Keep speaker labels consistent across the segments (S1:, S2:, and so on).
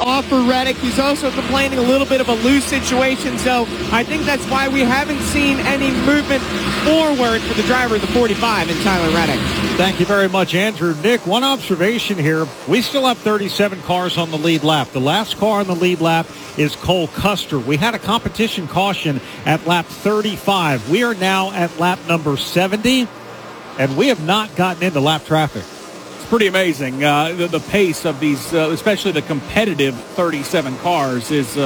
S1: off for Reddick. He's also complaining a little bit of a loose situation, so I think that's why we haven't seen any movement forward for the driver of the 45 in Tyler Reddick.
S2: Thank you very much, Andrew. Nick, one observation here. We still have 37 cars on the lead lap. The last car on the lead lap is Cole Custer. We had a competition caution at lap 35. We are now at lap number 70, and we have not gotten into lap traffic.
S3: It's pretty amazing. The pace of these, especially the competitive 37 cars,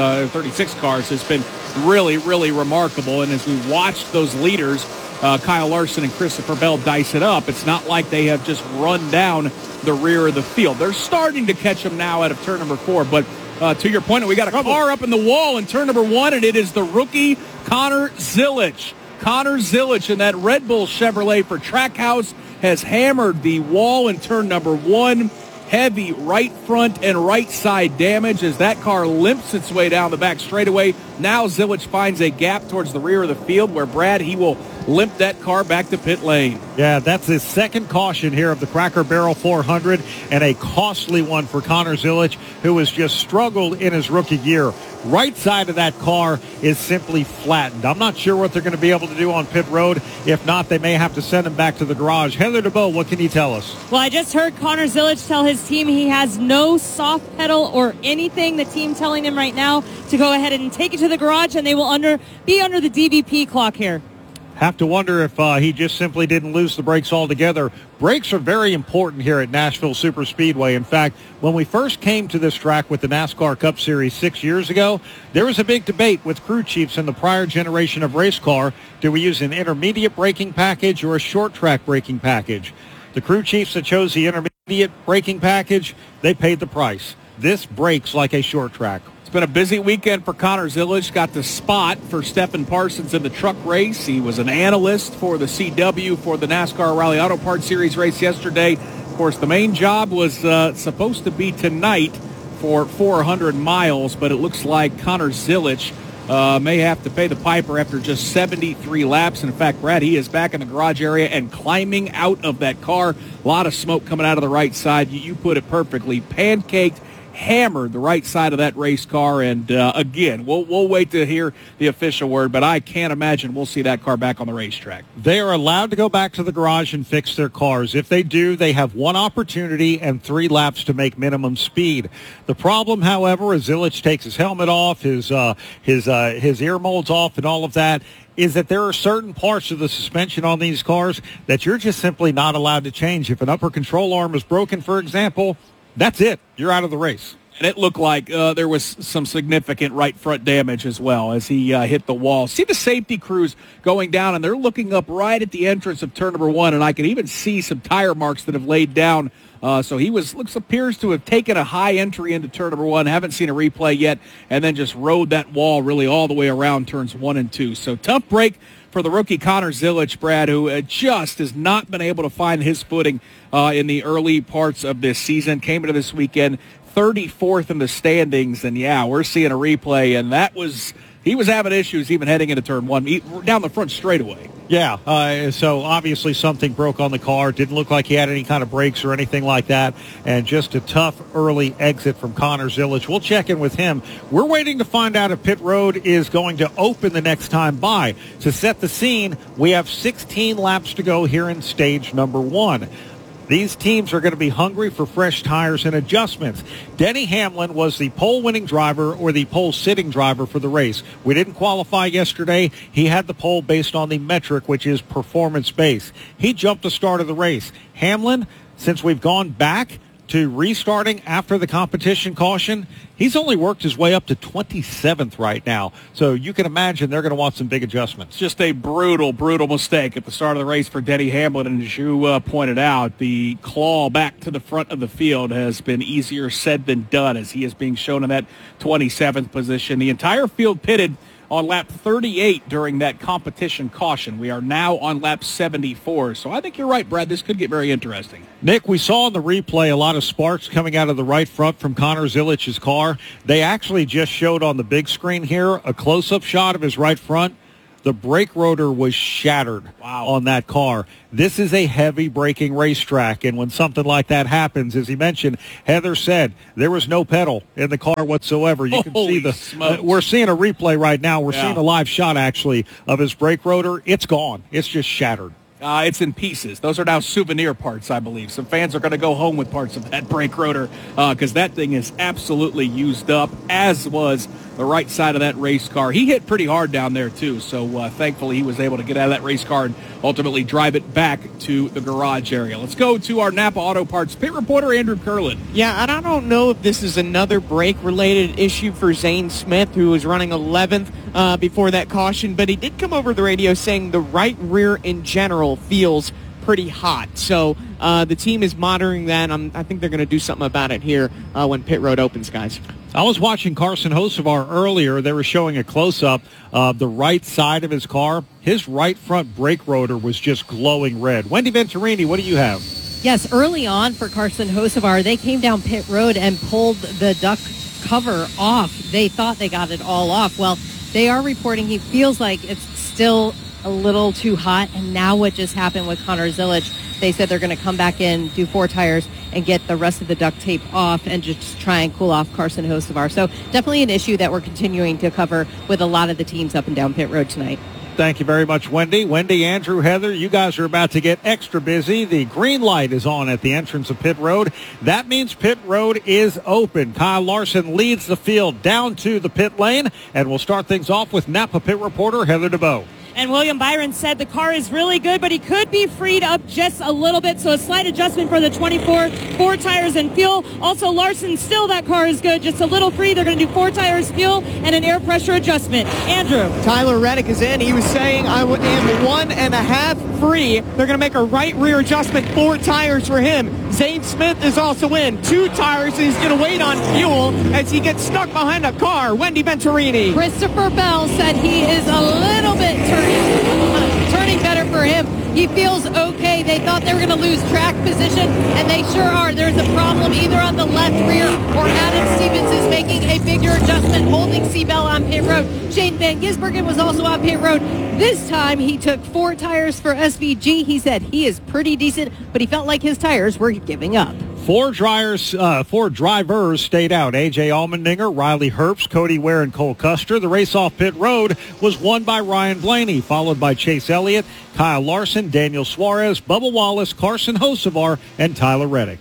S3: 36 cars, has been really, really remarkable. And as we watched those leaders, Kyle Larson and Christopher Bell dice it up, it's not like they have just run down the rear of the field. They're starting to catch them now out of turn number 4. But to your point, we got a car up in the wall in turn number 1, and it is the rookie Connor Zilisch. Connor Zilisch in that Red Bull Chevrolet for Trackhouse has hammered the wall in turn number 1. Heavy right front and right side damage as that car limps its way down the back straightaway. Now Zilisch finds a gap towards the rear of the field where he will limp that car back to pit lane.
S2: Yeah, that's his second caution here of the Cracker Barrel 400, and a costly one for Connor Zilisch, who has just struggled in his rookie year. Right side of that car is simply flattened. I'm not sure what they're going to be able to do on pit road. If not, they may have to send him back to the garage. Heather DeBow, what can you tell us?
S4: Well, I just heard Connor Zilisch tell his team he has no soft pedal or anything. The team telling him right now to go ahead and take it to the garage, and they will be under the DVP clock here.
S2: Have to wonder if he just simply didn't lose the brakes altogether. Brakes are very important here at Nashville Superspeedway. In fact, when we first came to this track with the NASCAR Cup Series 6 years ago, there was a big debate with crew chiefs in the prior generation of race car. Do we use an intermediate braking package or a short track braking package? The crew chiefs that chose the intermediate braking package, they paid the price. This brakes like a short track.
S3: It's been a busy weekend for Connor Zilisch. Got the spot for Stephen Parsons in the truck race. He was an analyst for the CW for the NASCAR O'Reilly Auto Parts Series race yesterday. Of course, the main job was supposed to be tonight for 400 miles, but it looks like Connor Zilisch may have to pay the piper after just 73 laps. And in fact, Brad, he is back in the garage area and climbing out of that car. A lot of smoke coming out of the right side. You put it perfectly. Pancaked, hammered the right side of that race car, and again, we'll wait to hear the official word, but I can't imagine we'll see that car back on the racetrack.
S2: They are allowed to go back to the garage and fix their cars. If they do, they have one opportunity and 3 laps to make minimum speed. The problem, however, is Zilisch takes his helmet off, his ear molds off, and all of that, is that there are certain parts of the suspension on these cars that you're just simply not allowed to change. If an upper control arm is broken, for example, that's it. You're out of the race.
S3: And it looked like there was some significant right front damage as well as he hit the wall. See the safety crews going down, and they're looking up right at the entrance of turn number 1, and I can even see some tire marks that have laid down. So he appears to have taken a high entry into turn number 1. Haven't seen a replay yet, and then just rode that wall really all the way around turns 1 and 2. So tough break for the rookie Connor Zilisch, Brad, who just has not been able to find his footing in the early parts of this season. Came into this weekend 34th in the standings, and we're seeing a replay, and he was having issues even heading into turn 1, down the front straightaway.
S2: Yeah, so obviously something broke on the car. Didn't look like he had any kind of brakes or anything like that, and just a tough early exit from Connor Zilisch. We'll check in with him. We're waiting to find out if pit road is going to open the next time by. To set the scene, we have 16 laps to go here in stage number 1. These teams are going to be hungry for fresh tires and adjustments. Denny Hamlin was the pole-winning driver or the pole-sitting driver for the race. We didn't qualify yesterday. He had the pole based on the metric, which is performance-based. He jumped the start of the race. Hamlin, since we've gone back to restarting after the competition caution, he's only worked his way up to 27th right now. So you can imagine they're going to want some big adjustments.
S3: Just a brutal, brutal mistake at the start of the race for Denny Hamlin. And as you pointed out, the claw back to the front of the field has been easier said than done as he is being shown in that 27th position. The entire field pitted on lap 38 during that competition caution. We are now on lap 74. So I think you're right, Brad. This could get very interesting.
S2: Nick, we saw in the replay a lot of sparks coming out of the right front from Connor Zilich's car. They actually just showed on the big screen here a close-up shot of his right front. The brake rotor was shattered on that car. This is a heavy braking racetrack, and when something like that happens, as he mentioned, Heather said there was no pedal in the car whatsoever. You can see we're seeing a replay right now. We're seeing a live shot, actually, of his brake rotor. It's gone. It's just shattered.
S3: It's in pieces. Those are now souvenir parts, I believe. Some fans are going to go home with parts of that brake rotor because that thing is absolutely used up, as was the right side of that race car. He hit pretty hard down there, too, so thankfully he was able to get out of that race car and ultimately drive it back to the garage area. Let's go to our Napa Auto Parts pit reporter, Andrew Curlin.
S1: Yeah, and I don't know if this is another brake-related issue for Zane Smith, who was running 11th before that caution, but he did come over the radio saying the right rear in general feels pretty hot. So the team is monitoring that. I think they're going to do something about it here when pit road opens, guys.
S2: I was watching Carson Hocevar earlier. They were showing a close-up of the right side of his car. His right front brake rotor was just glowing red. Wendy Venturini, what do you have?
S5: Yes, early on for Carson Hocevar, they came down pit road and pulled the duct cover off. They thought they got it all off. Well, they are reporting he feels like it's still a little too hot, and now what just happened with Connor Zilic, they said they're going to come back in, do 4 tires, and get the rest of the duct tape off and just try and cool off Carson Hocevar. So definitely an issue that we're continuing to cover with a lot of the teams up and down pit road tonight.
S2: Thank you very much, Wendy. Wendy, Andrew, Heather, you guys are about to get extra busy. The green light is on at the entrance of pit road. That means pit road is open. Kyle Larson leads the field down to the pit lane, and we'll start things off with Napa pit reporter Heather DeBow.
S4: And William Byron said the car is really good, but he could be freed up just a little bit. So a slight adjustment for the 24, 4 tires and fuel. Also, Larson, still that car is good, just a little free. They're going to do 4 tires, fuel, and an air pressure adjustment. Andrew.
S1: Tyler Reddick is in. He was saying, I am 1.5 free. They're going to make a right rear adjustment, 4 tires for him. Zane Smith is also in. 2 tires, and he's going to wait on fuel as he gets stuck behind a car. Wendy Venturini.
S5: Christopher Bell said he is a little bit turning better for him. He feels okay. They thought they were going to lose track position, and they sure are. There's a problem either on the left rear, or Adam Stevens is making a bigger adjustment, holding Seabell on pit road. Shane Van Gisbergen was also on pit road. This time he took 4 tires for SVG. He said he is pretty decent, but he felt like his tires were giving up.
S2: 4 drivers stayed out. A.J. Allmendinger, Riley Herbst, Cody Ware, and Cole Custer. The race off pit road was won by Ryan Blaney, followed by Chase Elliott, Kyle Larson, Daniel Suarez, Bubba Wallace, Carson Hocevar, and Tyler Reddick.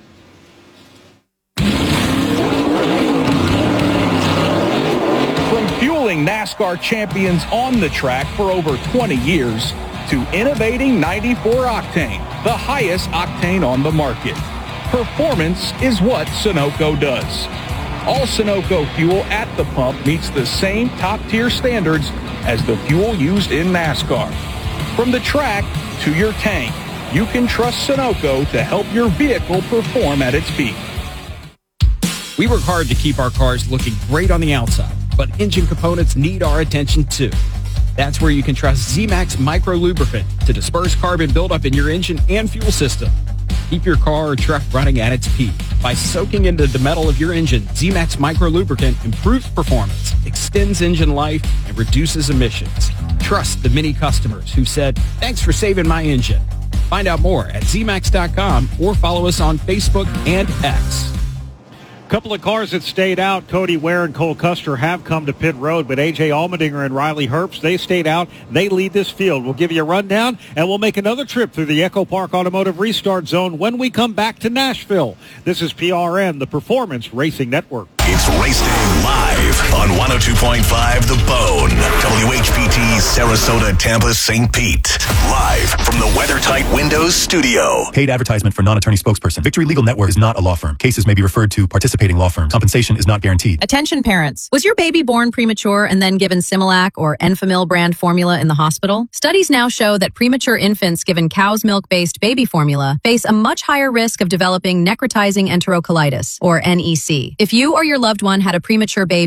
S6: From fueling NASCAR champions on the track for over 20 years to innovating 94 octane, the highest octane on the market. Performance is what Sunoco does. All Sunoco fuel at the pump meets the same top-tier standards as the fuel used in NASCAR. From the track to your tank, you can trust Sunoco to help your vehicle perform at its peak.
S7: We work hard to keep our cars looking great on the outside, but engine components need our attention too. That's where you can trust Z-Max Micro Lubricant to disperse carbon buildup in your engine and fuel system. Keep your car or truck running at its peak. By soaking into the metal of your engine, Z-Max Micro Lubricant improves performance, extends engine life, and reduces emissions. Trust the many customers who said, "Thanks for saving my engine." Find out more at zmax.com or follow us on Facebook and X.
S2: Couple of cars that stayed out. Cody Ware and Cole Custer have come to pit road, but A.J. Allmendinger and Riley Herbst, they stayed out. They lead this field. We'll give you a rundown, and we'll make another trip through the Echo Park Automotive Restart Zone when we come back to Nashville. This is PRN, the Performance Racing Network.
S8: It's Race Day live on 102.5 The Bone. WHPT, Sarasota, Tampa, St. Pete. Live from the WeatherTight Windows studio.
S9: Paid advertisement for non-attorney spokesperson. Victory Legal Network is not a law firm. Cases may be referred to participating law firms. Compensation is not guaranteed.
S10: Attention parents. Was your baby born premature and then given Similac or Enfamil brand formula in the hospital? Studies now show that premature infants given cow's milk-based baby formula face a much higher risk of developing necrotizing enterocolitis, or NEC. If you or your loved one had a premature baby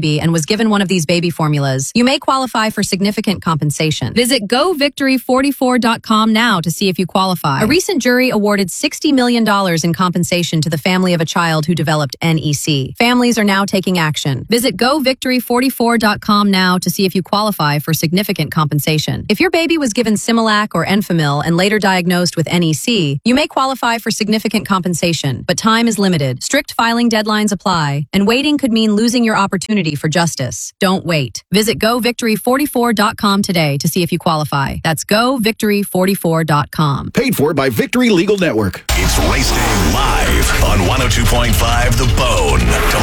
S10: baby and was given one of these baby formulas, you may qualify for significant compensation. Visit govictory44.com now to see if you qualify. A recent jury awarded $60 million in compensation to the family of a child who developed NEC. Families are now taking action. Visit govictory44.com now to see if you qualify for significant compensation. If your baby was given Similac or Enfamil and later diagnosed with NEC, you may qualify for significant compensation, but time is limited. Strict filing deadlines apply, and waiting could mean losing your opportunity for justice. Don't wait. Visit govictory44.com today to see if you qualify. That's govictory44.com.
S8: Paid for by Victory Legal Network. It's Race Day live on 102.5 The Bone.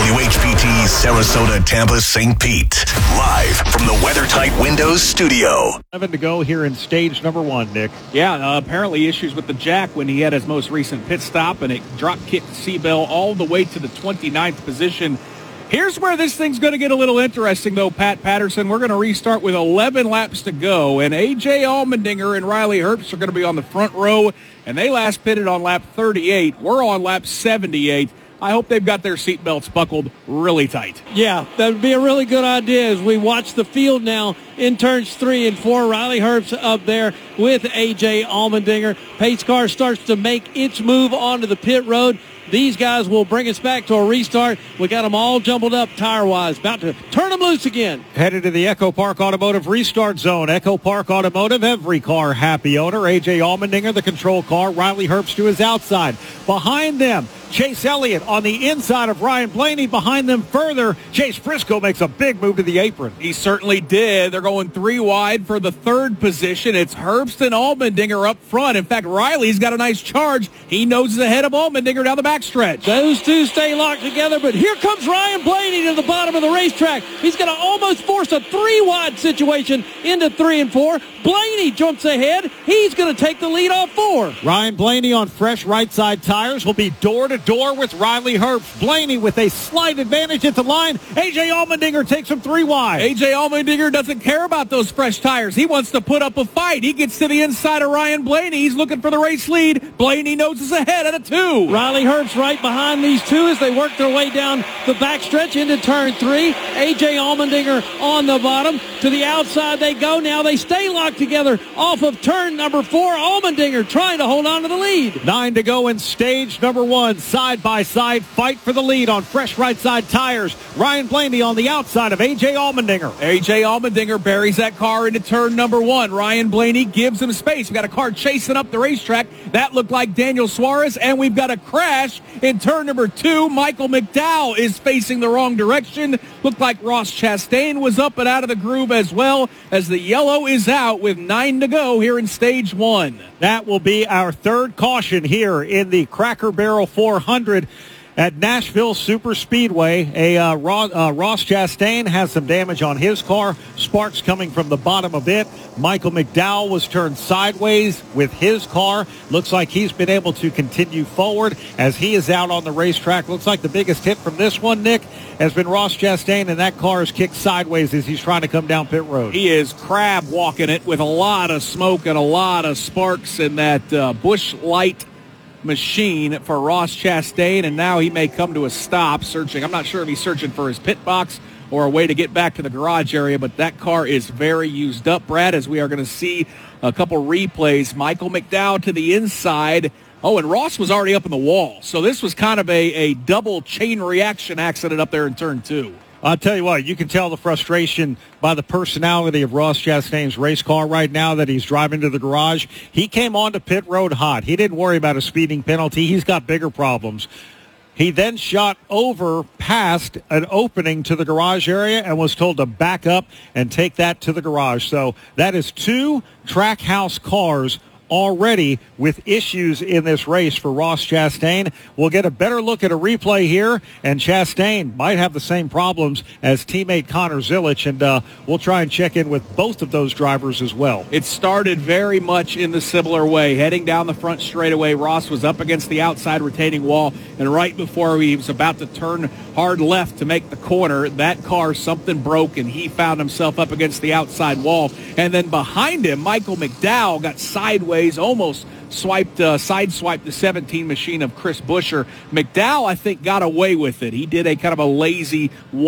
S8: WHPT, Sarasota, Tampa, St. Pete. Live from the WeatherTight Windows studio.
S2: 7 to go here in stage number 1, Nick.
S3: Yeah, apparently issues with the jack when he had his most recent pit stop, and it drop-kicked Seabell all the way to the 29th position. Here's where this thing's going to get a little interesting, though, Pat Patterson. We're going to restart with 11 laps to go, and A.J. Allmendinger and Riley Herbst are going to be on the front row, and they last pitted on lap 38. We're on lap 78. I hope they've got their seatbelts buckled really tight.
S11: Yeah, that would be a really good idea as we watch the field now in turns 3 and 4. Riley Herbst up there with A.J. Allmendinger. Pace car starts to make its move onto the pit road. These guys will bring us back to a restart. We got them all jumbled up tire-wise. About to turn them loose again.
S2: Headed to the Echo Park Automotive restart zone. Echo Park Automotive, every car happy owner. A.J. Allmendinger, the control car. Riley Herbst to his outside. Behind them, Chase Elliott on the inside of Ryan Blaney. Behind them further, Chase Briscoe makes a big move to the apron.
S3: He certainly did. They're going 3 wide for the 3rd position. It's Herbst and Allmendinger up front. In fact, Riley's got a nice charge. He noses ahead of Allmendinger down the backstretch.
S11: Those two stay locked together, but here comes Ryan Blaney to the bottom of the racetrack. He's going to almost force a 3-wide situation into 3 and 4. Blaney jumps ahead. He's going to take the lead off 4.
S2: Ryan Blaney on fresh right side tires will be door to door with Riley Herbst. Blaney with a slight advantage at the line. A.J. Allmendinger takes him 3 wide.
S3: A.J. Allmendinger doesn't care about those fresh tires. He wants to put up a fight. He gets to the inside of Ryan Blaney. He's looking for the race lead. Blaney noses ahead at a 2.
S11: Riley Herbst right behind these two as they work their way down the backstretch into turn 3. A.J. Allmendinger on the bottom. To the outside they go. Now they stay locked together off of turn number 4. Allmendinger trying to hold on to the lead.
S2: 9 to go in stage number 1. Side by side fight for the lead on fresh right side tires. Ryan Blaney on the outside of A.J. Allmendinger.
S3: A.J. Allmendinger buries that car into turn number 1. Ryan Blaney gives him space. We got a car chasing up the racetrack. That looked like Daniel Suarez, and we've got a crash in turn number 2. Michael McDowell is facing the wrong direction. Looked like Ross Chastain was up and out of the groove as well, as the yellow is out with 9 to go here in stage 1.
S2: That will be our 3rd caution here in the Cracker Barrel 400 at Nashville Super Speedway. Ross Chastain has some damage on his car. Sparks coming from the bottom of it. Michael McDowell was turned sideways with his car. Looks like he's been able to continue forward as he is out on the racetrack. Looks like the biggest hit from this one, Nick, has been Ross Chastain, and that car is kicked sideways as he's trying to come down pit road.
S3: He is crab walking it with a lot of smoke and a lot of sparks in that Busch Light machine for Ross Chastain, and now he may come to a stop searching. I'm not sure if he's searching for his pit box or a way to get back to the garage area, but that car is very used up, Brad, as we are going to see a couple replays. Michael McDowell to the inside. Oh, and Ross was already up in the wall, so this was kind of a double chain reaction accident up there in turn 2.
S2: I'll tell you what, you can tell the frustration by the personality of Ross Chastain's race car right now that he's driving to the garage. He came onto pit road hot. He didn't worry about a speeding penalty. He's got bigger problems. He then shot over past an opening to the garage area and was told to back up and take that to the garage. So that is 2 Trackhouse cars already with issues in this race for Ross Chastain. We'll get a better look at a replay here, and Chastain might have the same problems as teammate Connor Zilisch, and we'll try and check in with both of those drivers as well.
S3: It started very much in the similar way. Heading down the front straightaway, Ross was up against the outside retaining wall, and right before he was about to turn hard left to make the corner, that car, something broke, and he found himself up against the outside wall. And then behind him, Michael McDowell got sideways sideways, almost sideswiped the 17 machine of Chris Buescher. McDowell, I think, got away with it. He did a kind of a lazy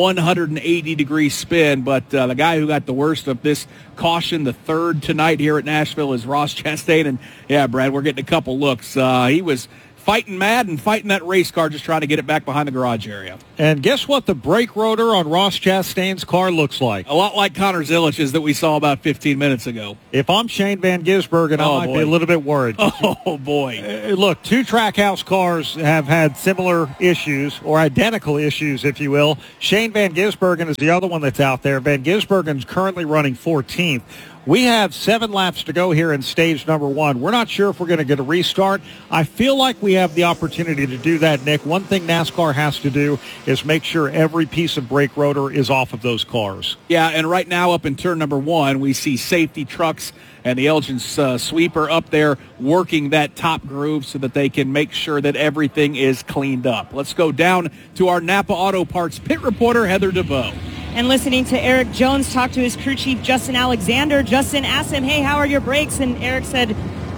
S3: 180-degree spin, but the guy who got the worst of this caution, the third tonight here at Nashville, is Ross Chastain. And, yeah, Brad, we're getting a couple looks. He was fighting mad and fighting that race car, just trying to get it back behind the garage area.
S2: And guess what the brake rotor on Ross Chastain's car looks like?
S3: A lot like Connor Zilich's that we saw about 15 minutes ago.
S2: If I'm Shane Van Gisbergen, I might be a little bit worried.
S3: Oh, boy.
S2: Look, two Trackhouse cars have had similar issues, or identical issues, if you will. Shane Van Gisbergen is the other one that's out there. Van Gisbergen's currently running 14th. We have 7 laps to go here in stage number 1. We're not sure if we're going to get a restart. I feel like we have the opportunity to do that, Nick. One thing NASCAR has to do is make sure every piece of brake rotor is off of those cars.
S3: Yeah, and right now up in turn number 1, we see safety trucks and the Elgin's sweeper up there working that top groove so that they can make sure that everything is cleaned up. Let's go down to our Napa Auto Parts pit reporter, Heather DeVoe.
S4: And listening to Eric Jones talk to his crew chief, Justin Alexander. Justin asked him, hey, how are your brakes? And Eric said,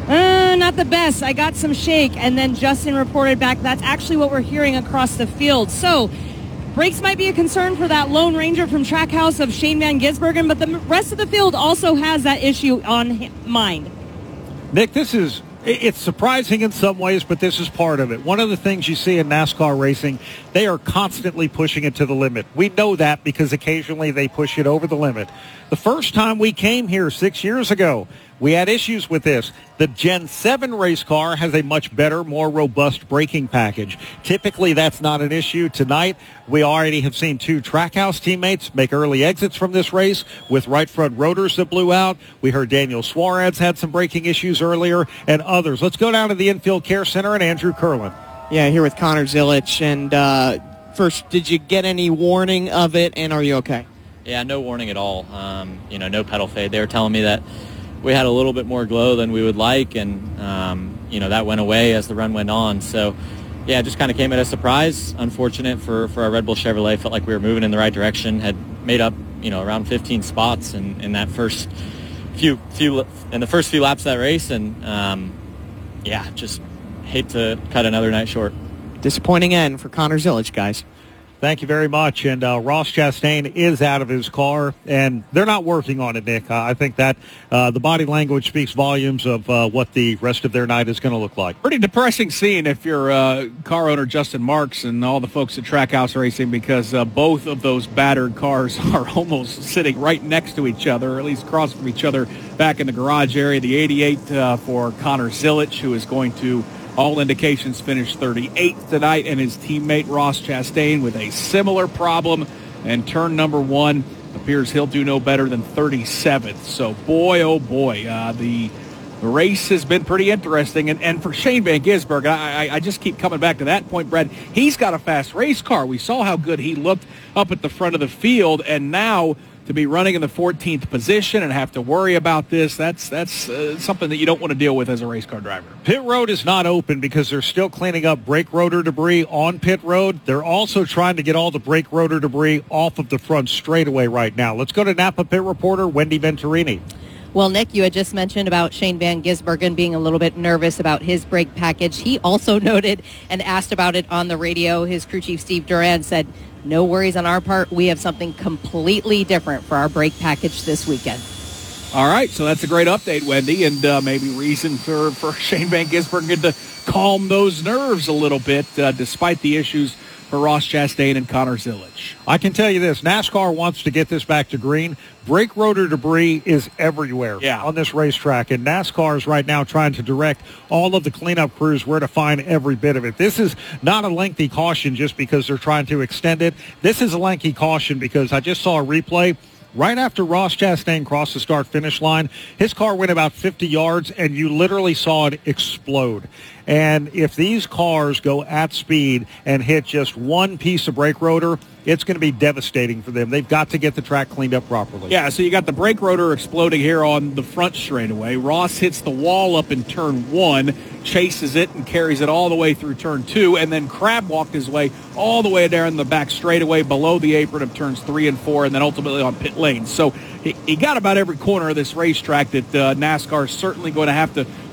S4: not the best. I got some shake. And then Justin reported back, that's actually what we're hearing across the field. So brakes might be a concern for that Lone Ranger from Trackhouse of Shane Van Gisbergen, but the rest of the field also has that issue on mind.
S2: Nick, it's surprising in some ways, but this is part of it. One of the things you see in NASCAR racing, they are constantly pushing it to the limit. We know that because occasionally they push it over the limit. The first time we came here 6 years ago, we had issues with this. The Gen 7 race car has a much better, more robust braking package. Typically, that's not an issue. Tonight, we already have seen 2 Trackhouse teammates make early exits from this race with right front rotors that blew out. We heard Daniel Suarez had some braking issues earlier and others. Let's go down to the Infield Care Center and Andrew Curlin.
S1: Yeah, here with Connor Zilich. And first, did you get any warning of it, and are you okay?
S12: Yeah, no warning at all. No pedal fade. They were telling me that we had a little bit more glow than we would like, and, that went away as the run went on. So, yeah, it just kind of came at a surprise. Unfortunate for our Red Bull Chevrolet. Felt like we were moving in the right direction, had made up, around 15 spots in that first few laps of that race, and, just hate to cut another night short.
S1: Disappointing end for Connor Zilich, guys.
S2: Thank you very much. And Ross Chastain is out of his car, and they're not working on it, Nick. I think that the body language speaks volumes of what the rest of their night is going to look like.
S3: Pretty depressing scene if you're car owner Justin Marks and all the folks at Trackhouse Racing, because both of those battered cars are almost sitting right next to each other, or at least across from each other back in the garage area. The 88 for Connor Zilich, who is going to all indications finished 38th tonight, and his teammate Ross Chastain with a similar problem. And turn number 1 appears he'll do no better than 37th. So, boy, oh boy, the race has been pretty interesting. And for Shane Van Gisbergen, I just keep coming back to that point, Brad. He's got a fast race car. We saw how good he looked up at the front of the field, and now to be running in the 14th position and have to worry about this, that's something that you don't want to deal with as a race car driver.
S2: Pit road is not open because they're still cleaning up brake rotor debris on pit road. They're also trying to get all the brake rotor debris off of the front straightaway right now. Let's go to Napa pit reporter Wendy Venturini.
S5: Well, Nick, you had just mentioned about Shane Van Gisbergen being a little bit nervous about his brake package. He also noted and asked about it on the radio. His crew chief, Steve Duran, said, no worries on our part. We have something completely different for our brake package this weekend.
S3: All right, so that's a great update, Wendy, and maybe reason for Shane Van Gisbergen to calm those nerves a little bit, despite the issues for Ross Chastain and Connor Zilich.
S2: I can tell you this, NASCAR wants to get this back to green. Brake rotor debris is everywhere on this racetrack, and NASCAR is right now trying to direct all of the cleanup crews where to find every bit of it. This is not a lengthy caution just because they're trying to extend it. This is a lengthy caution because I just saw a replay. Right after Ross Chastain crossed the start-finish line, his car went about 50 yards, and you literally saw it explode. And if these cars go at speed and hit just one piece of brake rotor, it's going to be devastating for them. They've got to get the track cleaned up properly.
S3: Yeah, so you got the brake rotor exploding here on the front straightaway. Ross hits the wall up in turn 1, chases it and carries it all the way through turn 2, and then crab walked his way all the way down the back straightaway below the apron of turns 3 and 4, and then ultimately on pit lane. So he got about every corner of this racetrack that NASCAR is certainly going to have to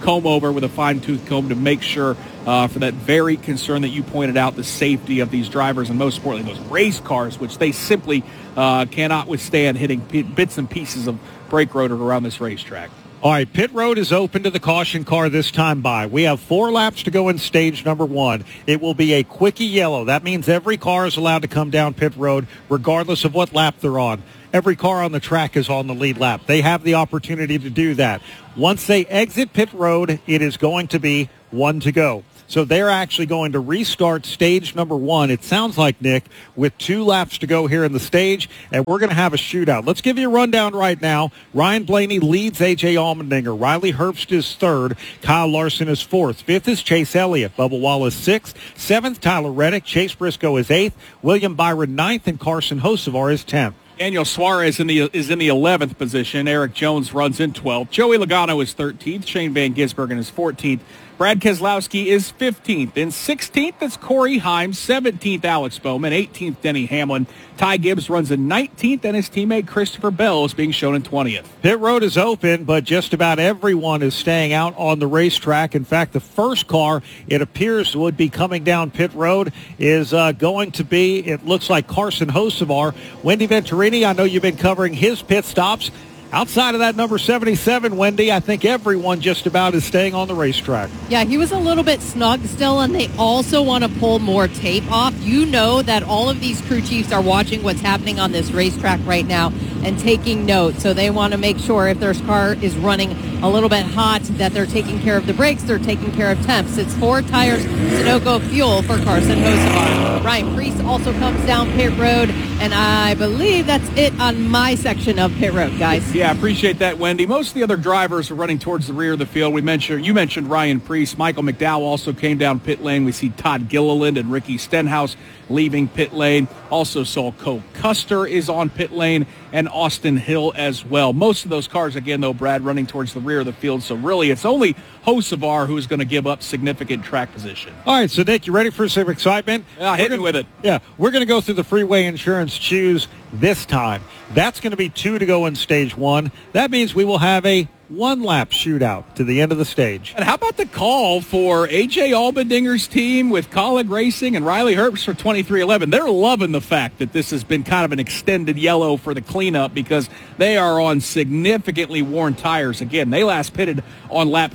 S3: comb over with a fine-tooth comb to make sure for that very concern that you pointed out, the safety of these drivers and most importantly those race cars, which they simply cannot withstand hitting bits and pieces of brake rotor around this racetrack.
S2: All right, pit road is open to the caution car this time by. We have 4 laps to go in stage number 1. It will be a quickie yellow. That means every car is allowed to come down pit road regardless of what lap they're on. Every car on the track is on the lead lap. They have the opportunity to do that. Once they exit pit road, it is going to be 1 to go. So they're actually going to restart stage number 1, it sounds like, Nick, with 2 laps to go here in the stage, and we're going to have a shootout. Let's give you a rundown right now. Ryan Blaney leads A.J. Allmendinger. Riley Herbst is 3rd. Kyle Larson is 4th. 5th is Chase Elliott. Bubba Wallace 6th. 7th, Tyler Reddick. Chase Briscoe is 8th. William Byron 9th, and Carson Hocevar is 10th.
S3: Daniel Suarez is in the 11th position. Eric Jones runs in 12th. Joey Logano is 13th. Shane Van Gisbergen is 14th. Brad Keselowski is 15th. In 16th, it's Corey Heim. 17th, Alex Bowman. 18th, Denny Hamlin. Ty Gibbs runs in 19th, and his teammate Christopher Bell is being shown in 20th.
S2: Pit road is open, but just about everyone is staying out on the racetrack. In fact, the first car, it appears, would be coming down pit road is going to be, it looks like Carson Hocevar. Wendy Venturini, I know you've been covering his pit stops. Outside of that number 77, Wendy, I think everyone just about is staying on the racetrack.
S5: Yeah, he was a little bit snug still, and they also want to pull more tape off. You know that all of these crew chiefs are watching what's happening on this racetrack right now and taking notes. So they want to make sure if their car is running a little bit hot that they're taking care of the brakes, they're taking care of temps. It's 4 tires, Sunoco fuel for Carson Hocevar. Ryan Preece also comes down pit road, and I believe that's it on my section of pit road, guys.
S3: Yeah, I appreciate that, Wendy. Most of the other drivers are running towards the rear of the field. You mentioned Ryan Preece. Michael McDowell also came down pit lane. We see Todd Gilliland and Ricky Stenhouse leaving pit lane. Also saw Cole Custer is on pit lane and Austin Hill as well. Most of those cars, again, though, Brad, running towards the rear of the field. So really, it's only Hocevar who's going to give up significant track position.
S2: All right, so Nick, you ready for some excitement?
S3: Yeah, hit me with it.
S2: Yeah, we're going to go through the Freeway Insurance Choose this time. That's going to be 2 to go in stage 1. That means we will have a 1-lap shootout to the end of the stage.
S3: And how about the call for A.J. Allmendinger's team with Colleague Racing and Riley Herbst for 2311? They're loving the fact that this has been kind of an extended yellow for the cleanup because they are on significantly worn tires. Again, they last pitted on lap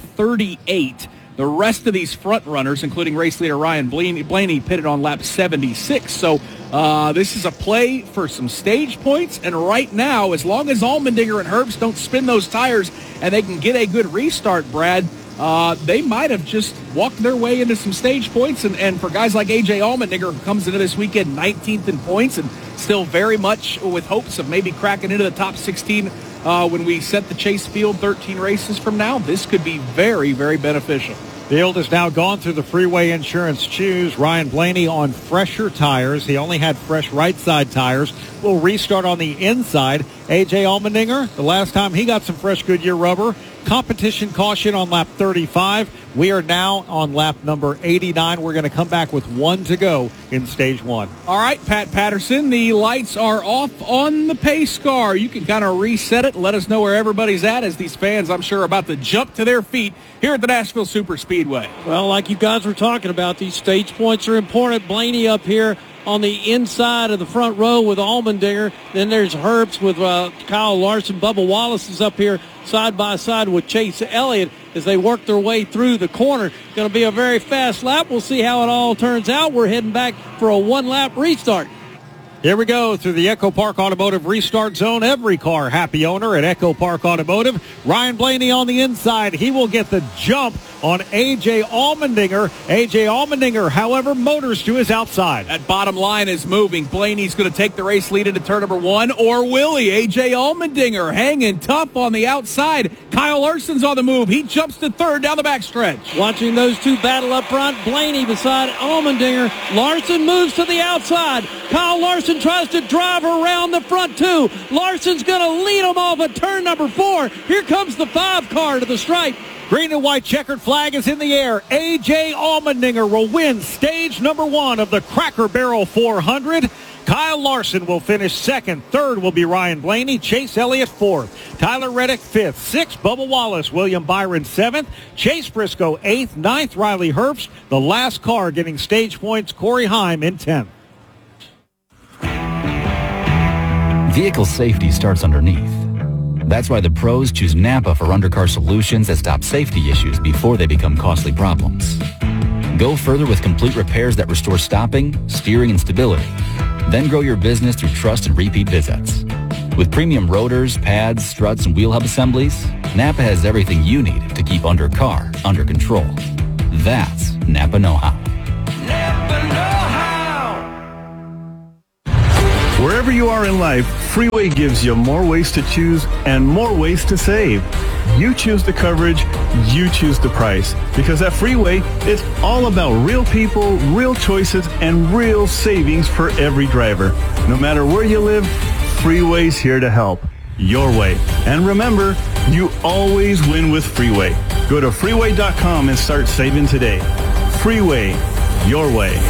S3: 38. The rest of these front runners, including race leader Ryan Blaney, pitted on lap 76. So this is a play for some stage points. And right now, as long as Allmendinger and Herbst don't spin those tires and they can get a good restart, Brad, they might have just walked their way into some stage points. And for guys like A.J. Allmendinger, who comes into this weekend 19th in points and still very much with hopes of maybe cracking into the top 16 when we set the Chase Field 13 races from now, this could be very, very beneficial.
S2: Field has now gone through the Freeway Insurance Choose. Ryan Blaney on fresher tires. He only had fresh right side tires. We'll restart on the inside. A.J. Allmendinger, the last time he got some fresh Goodyear rubber. Competition caution on lap 35. We are now on lap number 89. We're going to come back with 1 to go in stage 1.
S3: All right, Pat Patterson, the lights are off on the pace car. You can kind of reset it and let us know where everybody's at as these fans, I'm sure, are about to jump to their feet here at the Nashville Super Speedway.
S11: Well, like you guys were talking about, these stage points are important. Blaney up here on the inside of the front row with Allmendinger. Then there's Herbst with Kyle Larson. Bubba Wallace is up here side by side with Chase Elliott as they work their way through the corner. Going to be a very fast lap. We'll see how it all turns out. We're heading back for a 1-lap restart.
S2: Here we go through the Echo Park Automotive restart zone. Every car happy owner at Echo Park Automotive. Ryan Blaney on the inside. He will get the jump on A.J. Allmendinger. A.J. Allmendinger, however, motors to his outside.
S3: That bottom line is moving. Blaney's going to take the race lead into turn number 1, or will he? A.J. Allmendinger hanging tough on the outside. Kyle Larson's on the move. He jumps to third down the backstretch.
S11: Watching those two battle up front. Blaney beside Allmendinger. Larson moves to the outside. Kyle Larson tries to drive around the front two. Larson's going to lead him off at turn number 4. Here comes the 5 car to the stripe.
S2: Green and white checkered flag is in the air. A.J. Allmendinger will win stage number 1 of the Cracker Barrel 400. Kyle Larson will finish second. Third will be Ryan Blaney. Chase Elliott fourth. Tyler Reddick fifth. Sixth, Bubba Wallace. William Byron seventh. Chase Briscoe eighth. Ninth, Riley Herbst. The last car getting stage points, Corey Heim in 10th.
S13: Vehicle safety starts underneath. That's why the pros choose Napa for undercar solutions that stop safety issues before they become costly problems. Go further with complete repairs that restore stopping, steering, and stability. Then grow your business through trust and repeat visits. With premium rotors, pads, struts, and wheel hub assemblies, Napa has everything you need to keep undercar under control. That's Napa know-how.
S14: Wherever you are in life, Freeway gives you more ways to choose and more ways to save. You choose the coverage, you choose the price. Because at Freeway, it's all about real people, real choices, and real savings for every driver. No matter where you live, Freeway's here to help. Your way. And remember, you always win with Freeway. Go to freeway.com and start saving today. Freeway, your way.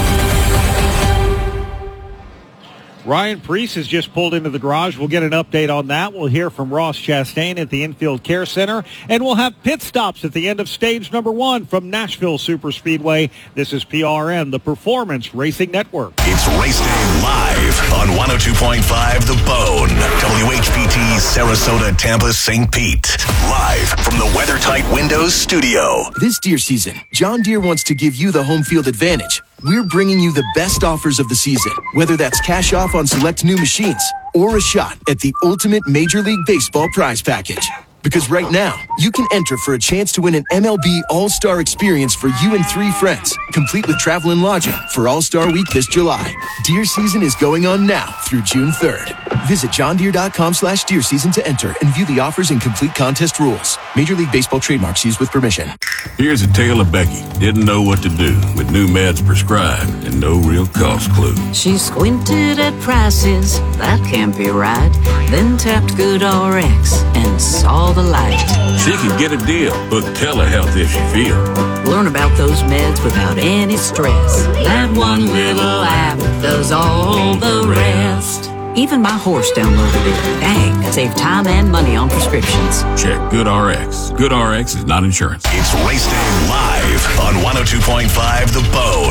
S2: Ryan Preece has just pulled into the garage. We'll get an update on that. We'll hear from Ross Chastain at the Infield Care Center, and we'll have pit stops at the end of stage number 1 from Nashville Superspeedway. This is PRN, the Performance Racing Network.
S8: It's Race Day live on 102.5 The Bone, WHPT, Sarasota, Tampa, St. Pete. Live from the WeatherTight Windows studio.
S15: This deer season, John Deere wants to give you the home field advantage. We're bringing you the best offers of the season, whether that's cash off on select new machines or a shot at the ultimate Major League Baseball prize package. Because right now, you can enter for a chance to win an MLB All-Star experience for you and 3 friends, complete with travel and lodging for All-Star Week this July. Deer season is going on now through June 3rd. Visit johndeere.com/deer season to enter and view the offers and complete contest rules. Major League Baseball trademarks used with permission.
S16: Here's a tale of Becky. Didn't know what to do with new meds prescribed and no real cost clue.
S17: She squinted at prices, that can't be right. Then tapped GoodRx and saw the light.
S16: She could get a deal. Book telehealth if she feels.
S17: Learn about those meds without any stress. That one little app does all the rest. Even my horse downloaded it. Dang, save time and money on prescriptions.
S16: Check GoodRx. GoodRx is not insurance.
S8: It's Race Day live on 102.5 The Bone,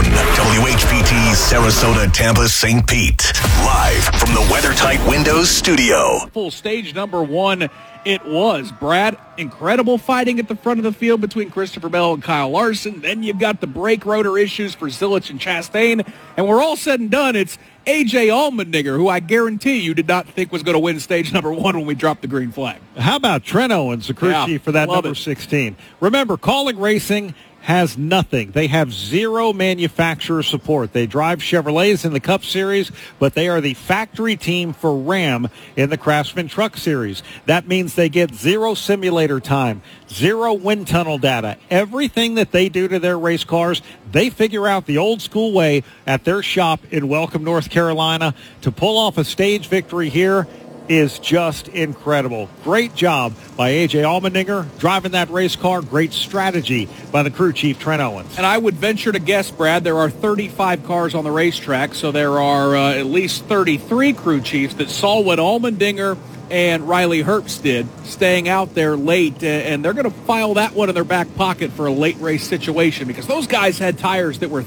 S8: WHPT, Sarasota, Tampa, St. Pete. Live from the WeatherTight Windows studio.
S3: Full stage number 1 it was. Brad, incredible fighting at the front of the field between Christopher Bell and Kyle Larson. Then you've got the brake rotor issues for Zilich and Chastain. And we're all said and done, it's A.J. Allmendinger, who I guarantee you did not think was going to win stage number 1 when we dropped the green flag.
S2: How about Trent Owens, the crew chief for that number 16? Remember, Calling Racing has nothing. They have zero manufacturer support. They drive Chevrolets in the Cup Series, but they are the factory team for Ram in the Craftsman Truck Series. That means they get zero simulator time, zero wind tunnel data. Everything that they do to their race cars, they figure out the old school way at their shop in Welcome, North Carolina. To pull off a stage victory here is just incredible. Great job by A.J. Allmendinger driving that race car. Great strategy by the crew chief, Trent Owens.
S3: And I would venture to guess, Brad, there are 35 cars on the racetrack, so there are at least 33 crew chiefs that saw what Allmendinger and Riley Herbst did, staying out there late, and they're going to file that one in their back pocket for a late race situation because those guys had tires that were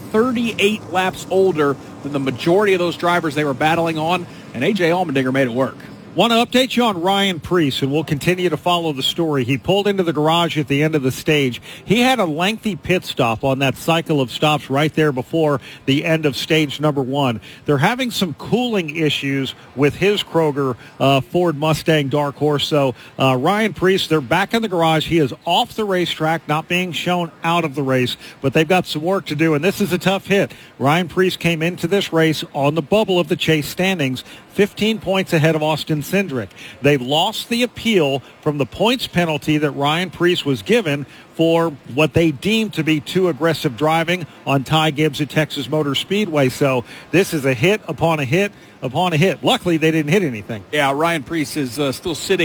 S3: 38 laps older than the majority of those drivers they were battling on, and A.J. Allmendinger made it work.
S2: Want to update you on Ryan Preece, and we'll continue to follow the story. He pulled into the garage at the end of the stage. He had a lengthy pit stop on that cycle of stops right there before the end of stage number 1. They're having some cooling issues with his Kroger Ford Mustang Dark Horse. So Ryan Preece, they're back in the garage. He is off the racetrack, not being shown out of the race, but they've got some work to do, and this is a tough hit. Ryan Preece came into this race on the bubble of the chase standings, 15 points ahead of Austin Cindric. They lost the appeal from the points penalty that Ryan Preece was given for what they deemed to be too aggressive driving on Ty Gibbs at Texas Motor Speedway. So this is a hit upon a hit upon a hit. Luckily, they didn't hit anything.
S3: Yeah, Ryan Preece is still sitting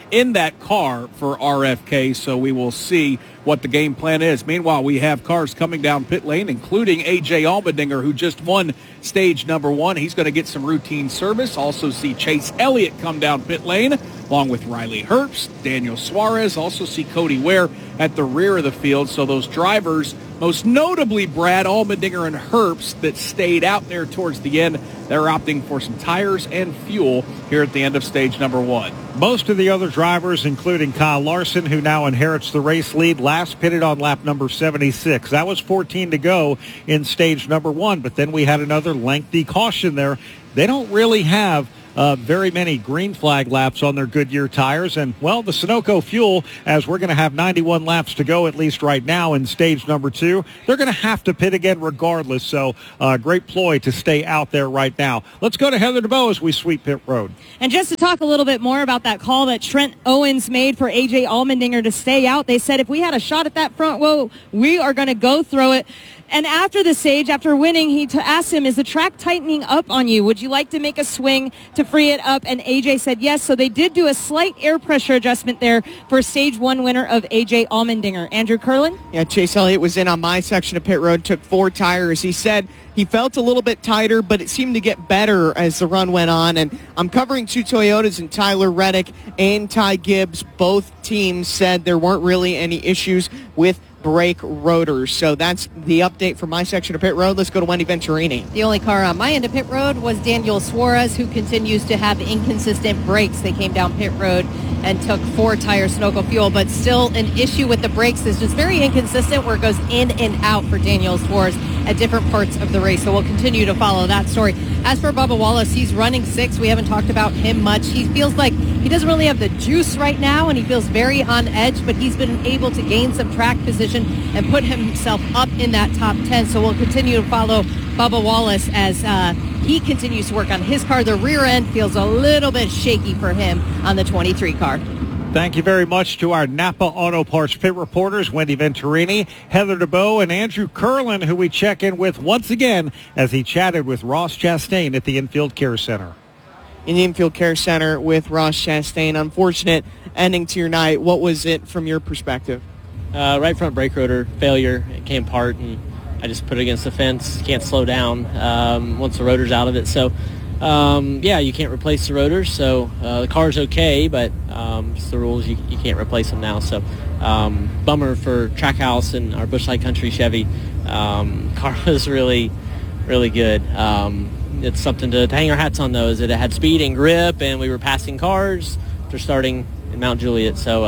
S3: in that car for RFK, so we will see what the game plan is. Meanwhile, we have cars coming down pit lane, including A.J. Allmendinger, who just won stage number 1. He's going to get some routine service. Also see Chase Elliott come down pit lane, along with Riley Herbst, Daniel Suarez. Also see Cody Ware at the rear of the field. So those drivers, most notably Brad Allmendinger and Herbst, that stayed out there towards the end, they're opting for some tires and fuel here at the end of stage number 1.
S2: Most of the other drivers, including Kyle Larson, who now inherits the race lead, last pitted on lap number 76. That was 14 to go in stage number 1, but then we had another lengthy caution there. They don't really have very many green flag laps on their Goodyear tires. And, well, the Sunoco fuel, as we're going to have 91 laps to go, at least right now in stage number 2, they're going to have to pit again regardless. So great ploy to stay out there right now. Let's go to Heather DeBow as we sweep pit road.
S4: And just to talk a little bit more about that call that Trent Owens made for A.J. Allmendinger to stay out, they said if we had a shot at that front row, we are going to go throw it. And after the stage, after winning, he asked him, is the track tightening up on you? Would you like to make a swing to free it up? And AJ said yes. So they did do a slight air pressure adjustment there for stage 1 winner of AJ Allmendinger. Andrew Curlin?
S1: Yeah, Chase Elliott was in on my section of pit road, took 4 tires. He said he felt a little bit tighter, but it seemed to get better as the run went on. And I'm covering 2 Toyotas, and Tyler Reddick and Ty Gibbs, both teams said there weren't really any issues with brake rotors. So that's the update for my section of pit road. Let's go to Wendy Venturini.
S5: The only car on my end of pit road was Daniel Suarez, who continues to have inconsistent brakes. They came down pit road and took 4 tires Sunoco fuel, but still an issue with the brakes is just very inconsistent where it goes in and out for Daniel Suarez at different parts of the race. So we'll continue to follow that story. As for Bubba Wallace, he's running 6th. We haven't talked about him much. He feels like he doesn't really have the juice right now, and he feels very on edge, but he's been able to gain some track position and put himself up in that top 10. So we'll continue to follow Bubba Wallace as he continues to work on his car. The rear end feels a little bit shaky for him on the 23 car.
S2: Thank you very much to our Napa Auto Parts pit reporters, Wendy Venturini, Heather DeBow, and Andrew Curlin, who we check in with once again as he chatted with Ross Chastain at the Infield Care Center.
S1: In the Infield Care Center with Ross Chastain. Unfortunate ending to your night. What was it from your perspective?
S18: Right front brake rotor failure. It came apart, and I just put it against the fence. Can't slow down once the rotor's out of it. So, you can't replace the rotors. So the car's okay, but it's the rules. You can't replace them now. So bummer for Trackhouse and our Busch Light Country Chevy. Car was really, really good. It's something to hang our hats on, though, is that it had speed and grip, and we were passing cars after starting in Mount Juliet. So,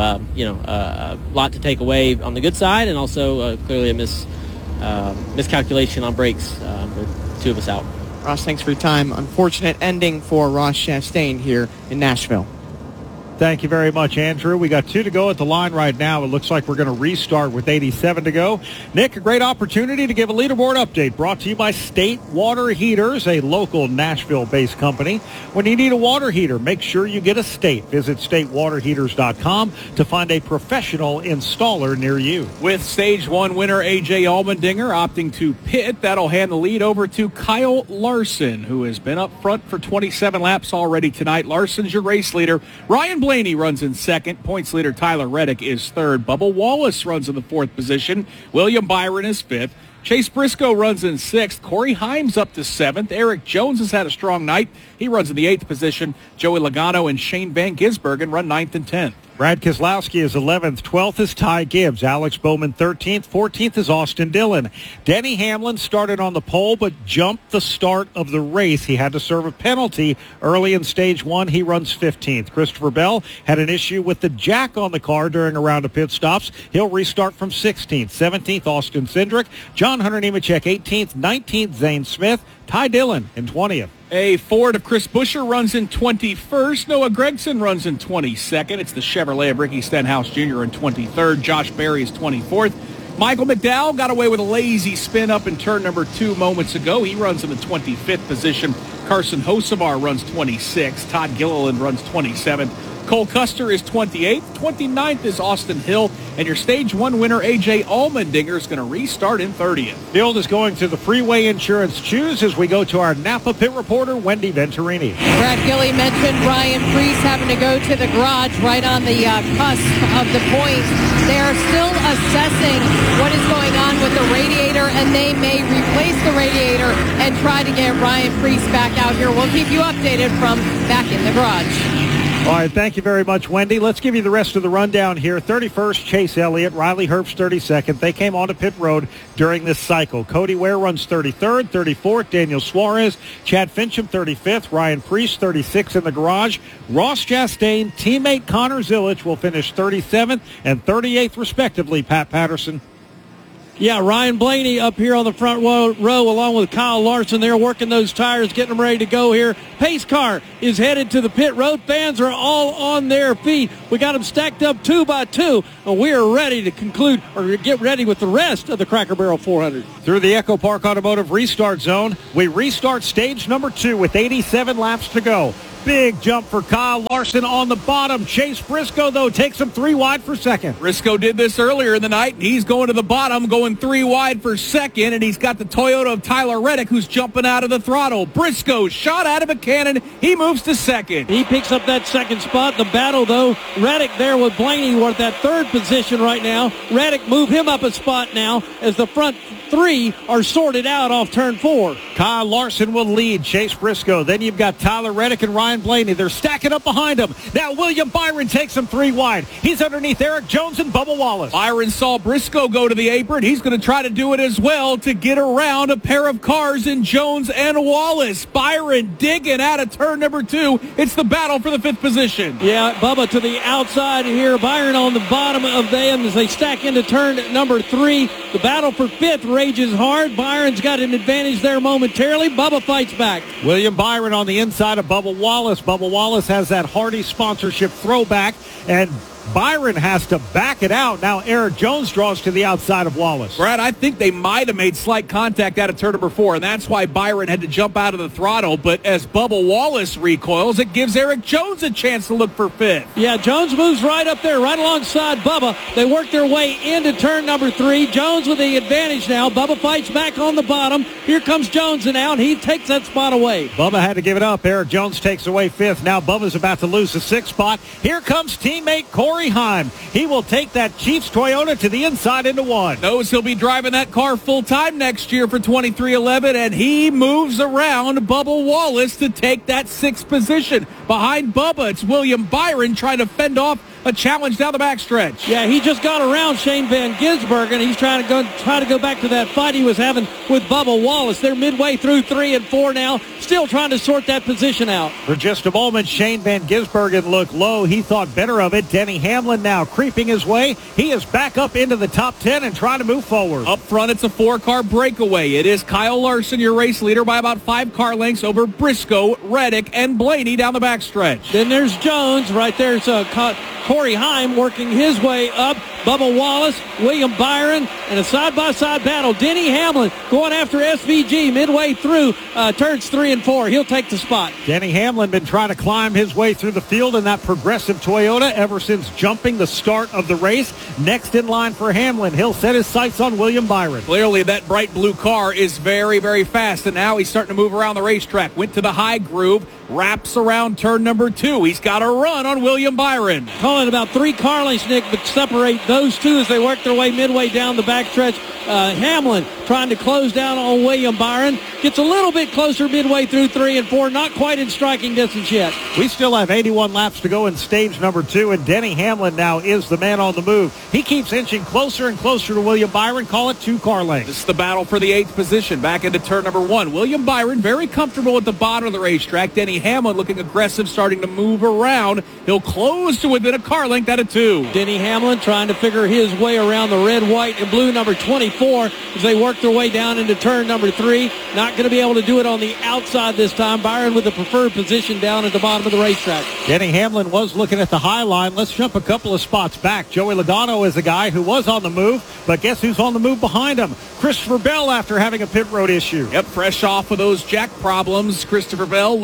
S18: a lot to take away on the good side, and also clearly a miscalculation on brakes with 2 of us out.
S1: Ross, thanks for your time. Unfortunate ending for Ross Chastain here in Nashville.
S2: Thank you very much, Andrew. We got 2 to go at the line right now. It looks like we're going to restart with 87 to go. Nick, a great opportunity to give a leaderboard update brought to you by State Water Heaters, a local Nashville-based company. When you need a water heater, make sure you get a State. Visit statewaterheaters.com to find a professional installer near you.
S3: With stage 1 winner A.J. Allmendinger opting to pit, that'll hand the lead over to Kyle Larson, who has been up front for 27 laps already tonight. Larson's your race leader. Ryan Blaney runs in 2nd. Points leader Tyler Reddick is 3rd. Bubba Wallace runs in the 4th position. William Byron is 5th. Chase Briscoe runs in 6th. Corey Himes up to 7th. Eric Jones has had a strong night. He runs in the 8th position. Joey Logano and Shane Van Gisbergen run 9th and 10th.
S2: Brad Keselowski is 11th. 12th is Ty Gibbs. Alex Bowman 13th. 14th is Austin Dillon. Denny Hamlin started on the pole but jumped the start of the race. He had to serve a penalty early in stage 1. He runs 15th. Christopher Bell had an issue with the jack on the car during a round of pit stops. He'll restart from 16th. 17th, Austin Cindric. John Hunter Nemechek 18th. 19th, Zane Smith. Ty Dillon in 20th.
S3: A Ford of Chris Buescher runs in 21st. Noah Gragson runs in 22nd. It's the Chevrolet of Ricky Stenhouse Jr. in 23rd. Josh Berry is 24th. Michael McDowell got away with a lazy spin up in turn number 2 moments ago. He runs in the 25th position. Carson Hocevar runs 26th. Todd Gilliland runs 27th. Cole Custer is 28th. 29th is Austin Hill. And your Stage 1 winner, A.J. Allmendinger, is going to restart in 30th.
S2: Field is going to the Freeway Insurance Choose as we go to our Napa pit reporter, Wendy Venturini.
S5: Brad Gilly mentioned Ryan Preece having to go to the garage right on the cusp of the points. They are still assessing what is going on with the radiator, and they may replace the radiator and try to get Ryan Preece back out here. We'll keep you updated from back in the garage.
S2: All right, thank you very much, Wendy. Let's give you the rest of the rundown here. 31st, Chase Elliott. Riley Herbst, 32nd. They came onto pit road during this cycle. Cody Ware runs 33rd. 34th, Daniel Suarez. Chad Fincham, 35th. Ryan Preece, 36th in the garage. Ross Chastain, teammate Connor Zilisch will finish 37th and 38th, respectively, Pat Patterson.
S11: Yeah, Ryan Blaney up here on the front row along with Kyle Larson. They're working those tires, getting them ready to go here. Pace car is headed to the pit road. Fans are all on their feet. We got them stacked up 2 by 2, and we are ready to conclude or get ready with the rest of the Cracker Barrel 400.
S2: Through the Echo Park Automotive restart zone, we restart stage number 2 with 87 laps to go. Big jump for Kyle Larson on the bottom. Chase Briscoe, though, takes him 3 wide for second.
S3: Briscoe did this earlier in the night, and he's going to the bottom, going 3 wide for second, and he's got the Toyota of Tyler Reddick, who's jumping out of the throttle. Briscoe shot out of a cannon. He moves to second.
S11: He picks up that second spot. The battle, though, Reddick there with Blaney. We're at that third position right now. Reddick moved him up a spot now as the front 3 are sorted out off turn 4.
S2: Kyle Larson will lead Chase Briscoe. Then you've got Tyler Reddick and Ryan Blaney. They're stacking up behind him. Now William Byron takes him 3 wide. He's underneath Eric Jones and Bubba Wallace.
S3: Byron saw Briscoe go to the apron. He's going to try to do it as well to get around a pair of cars in Jones and Wallace. Byron digging out of turn number 2. It's the battle for the 5th position.
S11: Yeah, Bubba to the outside here. Byron on the bottom of them as they stack into turn number 3. The battle for 5th rages hard. Byron's got an advantage there momentarily. Bubba fights back.
S2: William Byron on the inside of Bubba Wallace. Bubba Wallace has that Hardy sponsorship throwback, and Byron has to back it out. Now Eric Jones draws to the outside of Wallace.
S3: Brad, I think they might have made slight contact out of turn number 4, and that's why Byron had to jump out of the throttle. But as Bubba Wallace recoils, it gives Eric Jones a chance to look for 5th.
S11: Yeah, Jones moves right up there, right alongside Bubba. They work their way into turn number 3. Jones with the advantage now. Bubba fights back on the bottom. Here comes Jones now, and he takes that spot away.
S2: Bubba had to give it up. Eric Jones takes away 5th. Now Bubba's about to lose the 6th spot. Here comes teammate Corey Heim. He will take that Chiefs Toyota to the inside into 1.
S3: Knows he'll be driving that car full time next year for 23XI, and he moves around Bubba Wallace to take that 6th position. Behind Bubba, it's William Byron trying to fend off a challenge down the backstretch.
S11: Yeah, he just got around Shane Van Gisbergen. He's trying to go back to that fight he was having with Bubba Wallace. They're midway through 3 and 4 now, still trying to sort that position out.
S2: For just a moment, Shane Van Gisbergen looked low. He thought better of it. Denny Hamlin now creeping his way. He is back up into the top 10 and trying to move forward.
S3: Up front, it's a 4-car breakaway. It is Kyle Larson, your race leader, by about 5 car lengths over Briscoe, Reddick, and Blaney down the backstretch.
S11: Then there's Jones. Right there's Corey Heim working his way up. Bubba Wallace, William Byron, and a side-by-side battle. Denny Hamlin going after SVG midway through turns 3 and 4. He'll take the spot.
S2: Denny Hamlin been trying to climb his way through the field in that progressive Toyota ever since jumping the start of the race. Next in line for Hamlin, he'll set his sights on William Byron.
S3: Clearly that bright blue car is very, very fast, and now he's starting to move around the racetrack. Went to the high groove, wraps around turn number 2. He's got a run on William Byron.
S11: Calling about 3 car lengths, Nick, but separate those 2 as they work their way midway down the backstretch. Hamlin trying to close down on William Byron. Gets a little bit closer midway through 3 and 4. Not quite in striking distance yet.
S2: We still have 81 laps to go in stage number 2, and Denny Hamlin now is the man on the move. He keeps inching closer and closer to William Byron. Call it 2 car lengths.
S3: This is the battle for the 8th position. Back into turn number 1. William Byron very comfortable at the bottom of the racetrack. Denny Hamlin looking aggressive, starting to move around. He'll close to within a car length out of 2.
S11: Denny Hamlin trying to figure his way around the red, white, and blue number 24 as they work their way down into turn number 3. Not going to be able to do it on the outside this time. Byron with the preferred position down at the bottom of the racetrack.
S2: Denny Hamlin was looking at the high line. Let's jump a couple of spots back. Joey Logano is a guy who was on the move, but guess who's on the move behind him? Christopher Bell after having a pit road issue.
S3: Yep, fresh off of those jack problems. Christopher Bell looks still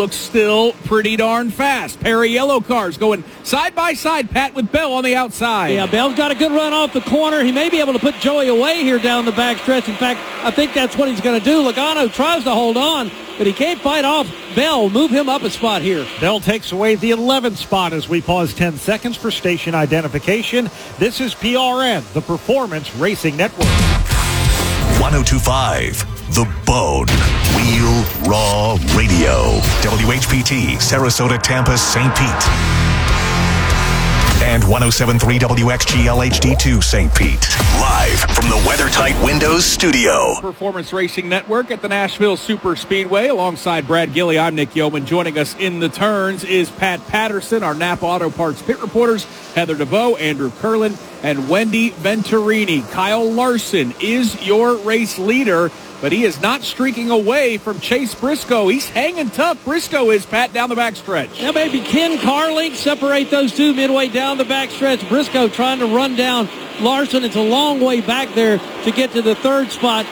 S3: still pretty darn fast. Pair of yellow cars going side by side, Pat, with Bell on the outside.
S11: Yeah, Bell's got a good run off the corner. He may be able to put Joey away here down the backstretch. In fact, I think that's what he's going to do. Logano tries to hold on, but he can't fight off Bell. Move him up a spot here.
S2: Bell takes away the 11th spot as we pause 10 seconds for station identification. This is PRN, the Performance Racing Network.
S8: 1025, The Bone. Wheel Raw Radio. WHPT, Sarasota, Tampa, St. Pete. And 107.3 WXGL HD2 St. Pete. Live from the WeatherTight Windows studio.
S3: Performance Racing Network at the Nashville Super Speedway. Alongside Brad Gilley, I'm Nick Yeoman. Joining us in the turns is Pat Patterson, our Napa Auto Parts pit reporters, Heather DeVoe, Andrew Curlin, and Wendy Venturini. Kyle Larson is your race leader, but he is not streaking away from Chase Briscoe. He's hanging tough. Briscoe is, Pat, down the backstretch.
S11: Now maybe Ken Carlink separate those two midway down the backstretch. Briscoe trying to run down Larson. It's a long way back there to get to the third spot.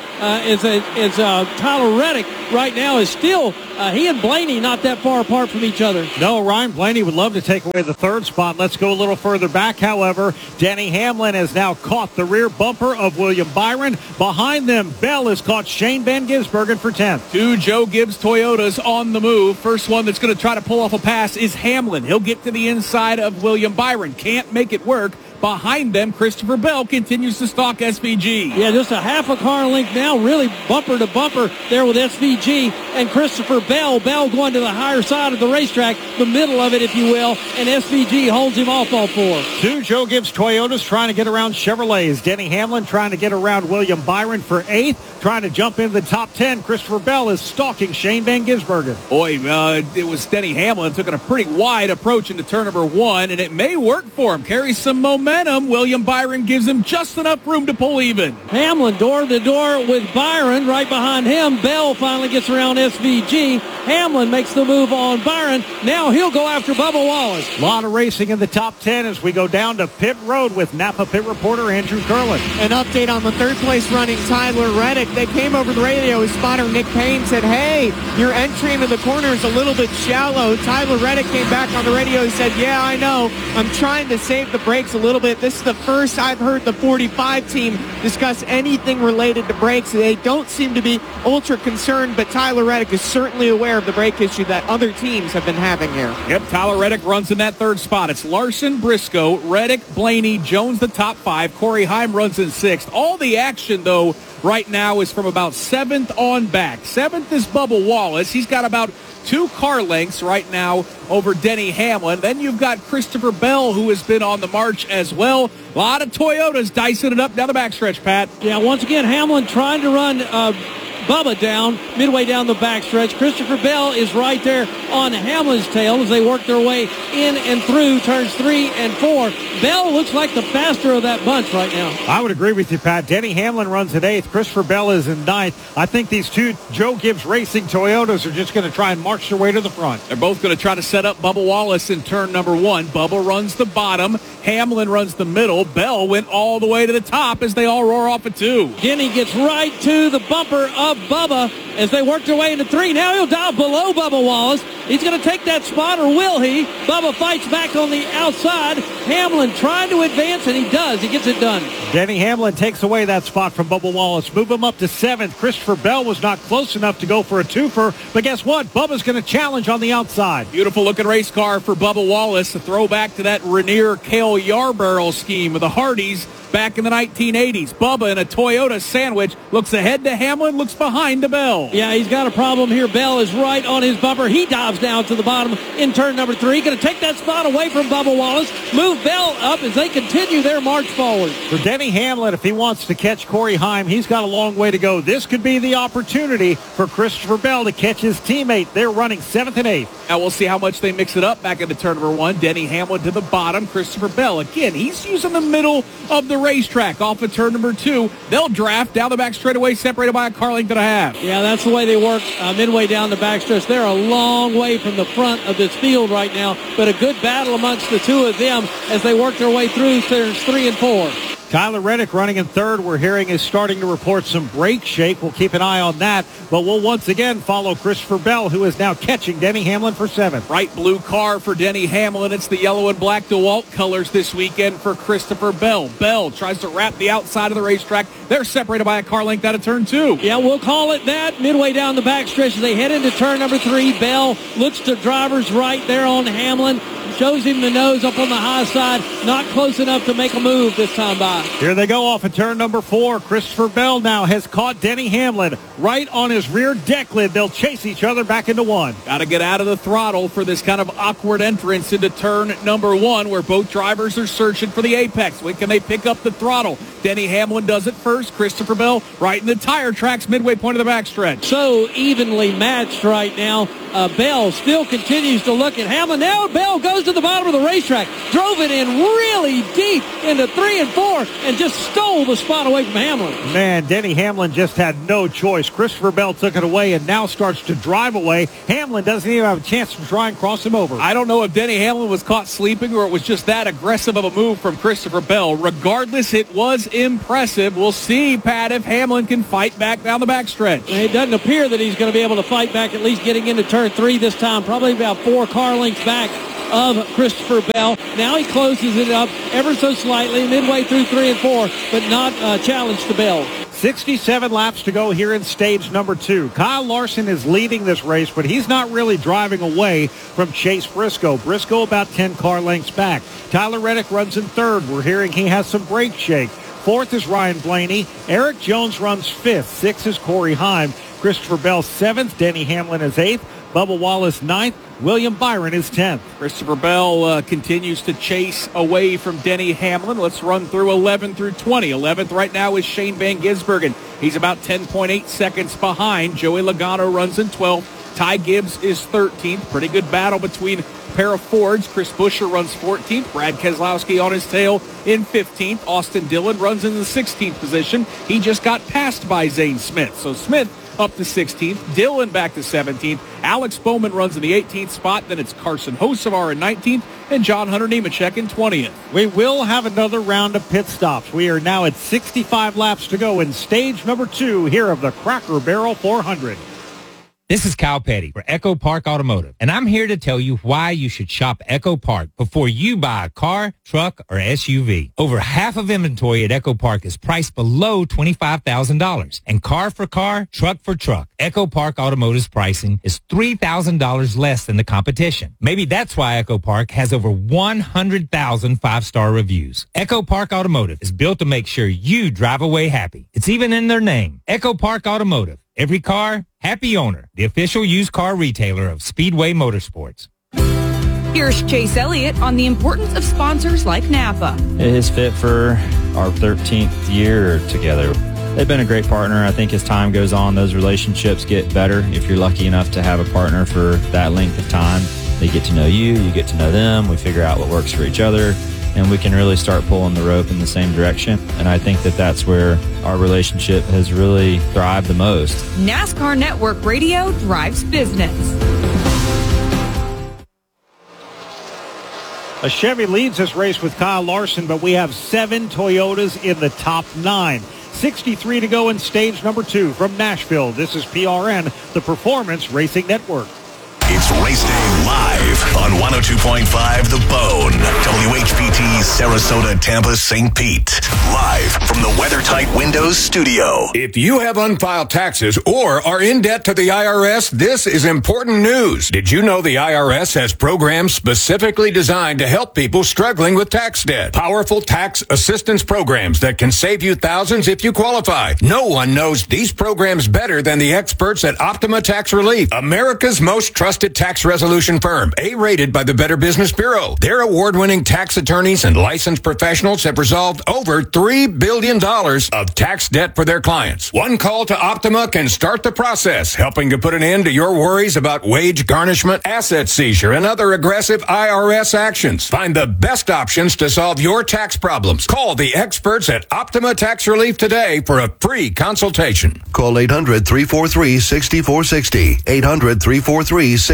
S11: Tyler Reddick right now is still, he and Blaney not that far apart from each other.
S2: No, Ryan Blaney would love to take away the third spot. Let's go a little further back, however. Denny Hamlin has now caught the rear bumper of William Byron. Behind them, Bell has caught Shane Van Gisbergen for 10th.
S3: Two Joe Gibbs Toyotas on the move. First one that's going to try to pull off a pass is Hamlin. He'll get to the inside of William Byron. Can't make it work. Behind them, Christopher Bell continues to stalk SVG.
S11: Yeah, just a half a car length now, really bumper to bumper there with SVG and Christopher Bell. Bell going to the higher side of the racetrack, the middle of it, if you will, and SVG holds him off all four.
S2: Two Joe Gibbs Toyotas trying to get around Chevrolets. Denny Hamlin trying to get around William Byron for 8th, trying to jump into the top 10. Christopher Bell is stalking Shane Van Gisbergen.
S3: Boy, it was Denny Hamlin taking a pretty wide approach into turn number 1, and it may work for him. Carries some momentum. William Byron gives him just enough room to pull even.
S11: Hamlin door to door with Byron. Right behind him, Bell finally gets around SVG. Hamlin makes the move on Byron. Now he'll go after Bubba Wallace.
S2: A lot of racing in the top 10 as we go down to pit road with Napa pit reporter Andrew Curlin.
S1: An update on the third place running Tyler Reddick. They came over the radio. His spotter Nick Payne said, hey, your entry into the corner is a little bit shallow. Tyler Reddick came back on the radio. He said, yeah, I know. I'm trying to save the brakes a little bit. This is the first I've heard the 45 team discuss anything related to brakes. They don't seem to be ultra concerned, but Tyler Reddick is certainly aware of the brake issue that other teams have been having here.
S3: Yep, Tyler Reddick runs in that third spot. It's Larson, Briscoe, Reddick, Blaney, Jones the top 5. Corey Heim runs in 6th. All the action, though, right now is from about 7th on back. 7th is Bubba Wallace. He's got about 2 car lengths right now over Denny Hamlin. Then you've got Christopher Bell, who has been on the march as well. A lot of Toyotas dicing it up down the backstretch, Pat.
S11: Yeah, once again, Hamlin trying to run Bubba down, midway down the backstretch. Christopher Bell is right there on Hamlin's tail as they work their way in and through turns 3 and 4. Bell looks like the faster of that bunch right now.
S2: I would agree with you, Pat. Denny Hamlin runs at 8th. Christopher Bell is in 9th. I think these two Joe Gibbs Racing Toyotas are just going to try and march their way to the front.
S3: They're both going to try to set up Bubba Wallace in turn number 1. Bubba runs the bottom. Hamlin runs the middle. Bell went all the way to the top as they all roar off at 2.
S11: Denny gets right to the bumper of Bubba as they work their way into 3. Now he'll dive below Bubba Wallace. He's going to take that spot, or will he? Bubba fights back on the outside. Hamlin trying to advance, and he does. He gets it done.
S2: Denny Hamlin takes away that spot from Bubba Wallace. Move him up to 7th. Christopher Bell was not close enough to go for a twofer, but guess what? Bubba's going to challenge on the outside.
S3: Beautiful looking race car for Bubba Wallace. A throwback to that Rainier Cale Yarborough scheme of the Hardys back in the 1980s. Bubba in a Toyota sandwich looks ahead to Hamlin, looks behind to Bell.
S11: Yeah, he's got a problem here. Bell is right on his bumper. He dives down to the bottom in turn number 3. Going to take that spot away from Bubba Wallace. Move Bell up as they continue their march forward.
S2: For Denny Hamlin, if he wants to catch Corey Heim, he's got a long way to go. This could be the opportunity for Christopher Bell to catch his teammate. They're running 7th and 8th.
S3: Now we'll see how much they mix it up back into turn number 1. Denny Hamlin to the bottom. Christopher Bell, again, he's using the middle of the racetrack off of turn number 2. They'll draft down the back straightaway, separated by a car length and a half.
S11: Yeah, that's the way they work midway down the backstretch. They're a long way from the front of this field right now, but a good battle amongst the two of them as they work their way through turns 3 and 4.
S2: Tyler Reddick running in third, we're hearing, is starting to report some brake shake. We'll keep an eye on that, but we'll once again follow Christopher Bell, who is now catching Denny Hamlin for 7th.
S3: Bright blue car for Denny Hamlin. It's the yellow and black DeWalt colors this weekend for Christopher Bell. Bell tries to wrap the outside of the racetrack. They're separated by a car length out of turn 2.
S11: Yeah, we'll call it that. Midway down the backstretch as they head into turn number 3. Bell looks to driver's right there on Hamlin. Shows him the nose up on the high side. Not close enough to make a move this time by.
S2: Here they go off at turn number 4. Christopher Bell now has caught Denny Hamlin right on his rear deck lid. They'll chase each other back into 1.
S3: Got to get out of the throttle for this kind of awkward entrance into turn number 1 where both drivers are searching for the apex. When can they pick up the throttle? Denny Hamlin does it first. Christopher Bell right in the tire tracks midway point of the backstretch.
S11: So evenly matched right now. Bell still continues to look at Hamlin. Now Bell goes to the bottom of the racetrack. Drove it in really deep into 3 and 4 and just stole the spot away from Hamlin.
S2: Man, Denny Hamlin just had no choice. Christopher Bell took it away and now starts to drive away. Hamlin doesn't even have a chance to try and cross him over.
S3: I don't know if Denny Hamlin was caught sleeping or it was just that aggressive of a move from Christopher Bell. Regardless, it was impressive. We'll see, Pat, if Hamlin can fight back down the backstretch.
S11: It doesn't appear that he's going to be able to fight back, at least getting into turn 3 this time. Probably about 4 car lengths back of Christopher Bell. Now he closes it up ever so slightly midway through 3 and 4, but not a challenge to Bell.
S2: 67 laps to go here in stage number 2. Kyle Larson is leading this race, but he's not really driving away from Chase Briscoe. Briscoe about 10 car lengths back. Tyler Reddick runs in third. We're hearing he has some brake shake. Fourth is Ryan Blaney. Eric Jones runs fifth. Sixth is Corey Heim. Christopher Bell 7th. Denny Hamlin is 8th. Bubba Wallace 9th. William Byron is 10th.
S3: Christopher Bell continues to chase away from Denny Hamlin. Let's run through 11 through 20. 11th right now is Shane Van Gisbergen. He's about 10.8 seconds behind. Joey Logano runs in 12th. Ty Gibbs is 13th. Pretty good battle between a pair of Fords. Chris Buescher runs 14th. Brad Keselowski on his tail in 15th. Austin Dillon runs in the 16th position. He just got passed by Zane Smith. So Smith up to 16th. Dillon back to 17th. Alex Bowman runs in the 18th spot. Then it's Carson Hocevar in 19th and John Hunter Nemechek in 20th.
S2: We will have another round of pit stops. We are now at 65 laps to go in stage number 2 here of the Cracker Barrel 400.
S19: This is Kyle Petty for Echo Park Automotive, and I'm here to tell you why you should shop Echo Park before you buy a car, truck, or SUV. Over half of inventory at Echo Park is priced below $25,000, and car for car, truck for truck. Echo Park Automotive's pricing is $3,000 less than the competition. Maybe that's why Echo Park has over 100,000 five-star reviews. Echo Park Automotive is built to make sure you drive away happy. It's even in their name, Echo Park Automotive. Every car, happy owner. The official used car retailer of Speedway Motorsports.
S20: Here's Chase Elliott on the importance of sponsors like Napa.
S21: It is fit for our 13th year together. They've been a great partner. I think as time goes on, those relationships get better. If you're lucky enough to have a partner for that length of time, they get to know you, you get to know them, we figure out what works for each other, and we can really start pulling the rope in the same direction. And I think that that's where our relationship has really thrived the most.
S20: NASCAR Network Radio drives business.
S2: A Chevy leads this race with Kyle Larson, but we have 7 Toyotas in the top 9. 63 to go in stage number 2 from Nashville. This is PRN, the Performance Racing Network.
S8: It's Race Day live on 102.5 The Bone, WHPT, Sarasota, Tampa, St. Pete. Live from the WeatherTight Windows studio.
S22: If you have unfiled taxes or are in debt to the IRS, this is important news. Did you know the IRS has programs specifically designed to help people struggling with tax debt? Powerful tax assistance programs that can save you thousands if you qualify. No one knows these programs better than the experts at Optima Tax Relief, America's most trusted tax resolution firm, A-rated by the Better Business Bureau. Their award-winning tax attorneys and licensed professionals have resolved over $3 billion of tax debt for their clients. One call to Optima can start the process, helping to put an end to your worries about wage garnishment, asset seizure, and other aggressive IRS actions. Find the best options to solve your tax problems. Call the experts at Optima Tax Relief today for a free consultation.
S23: Call 800-343-6460. 800-343-6460.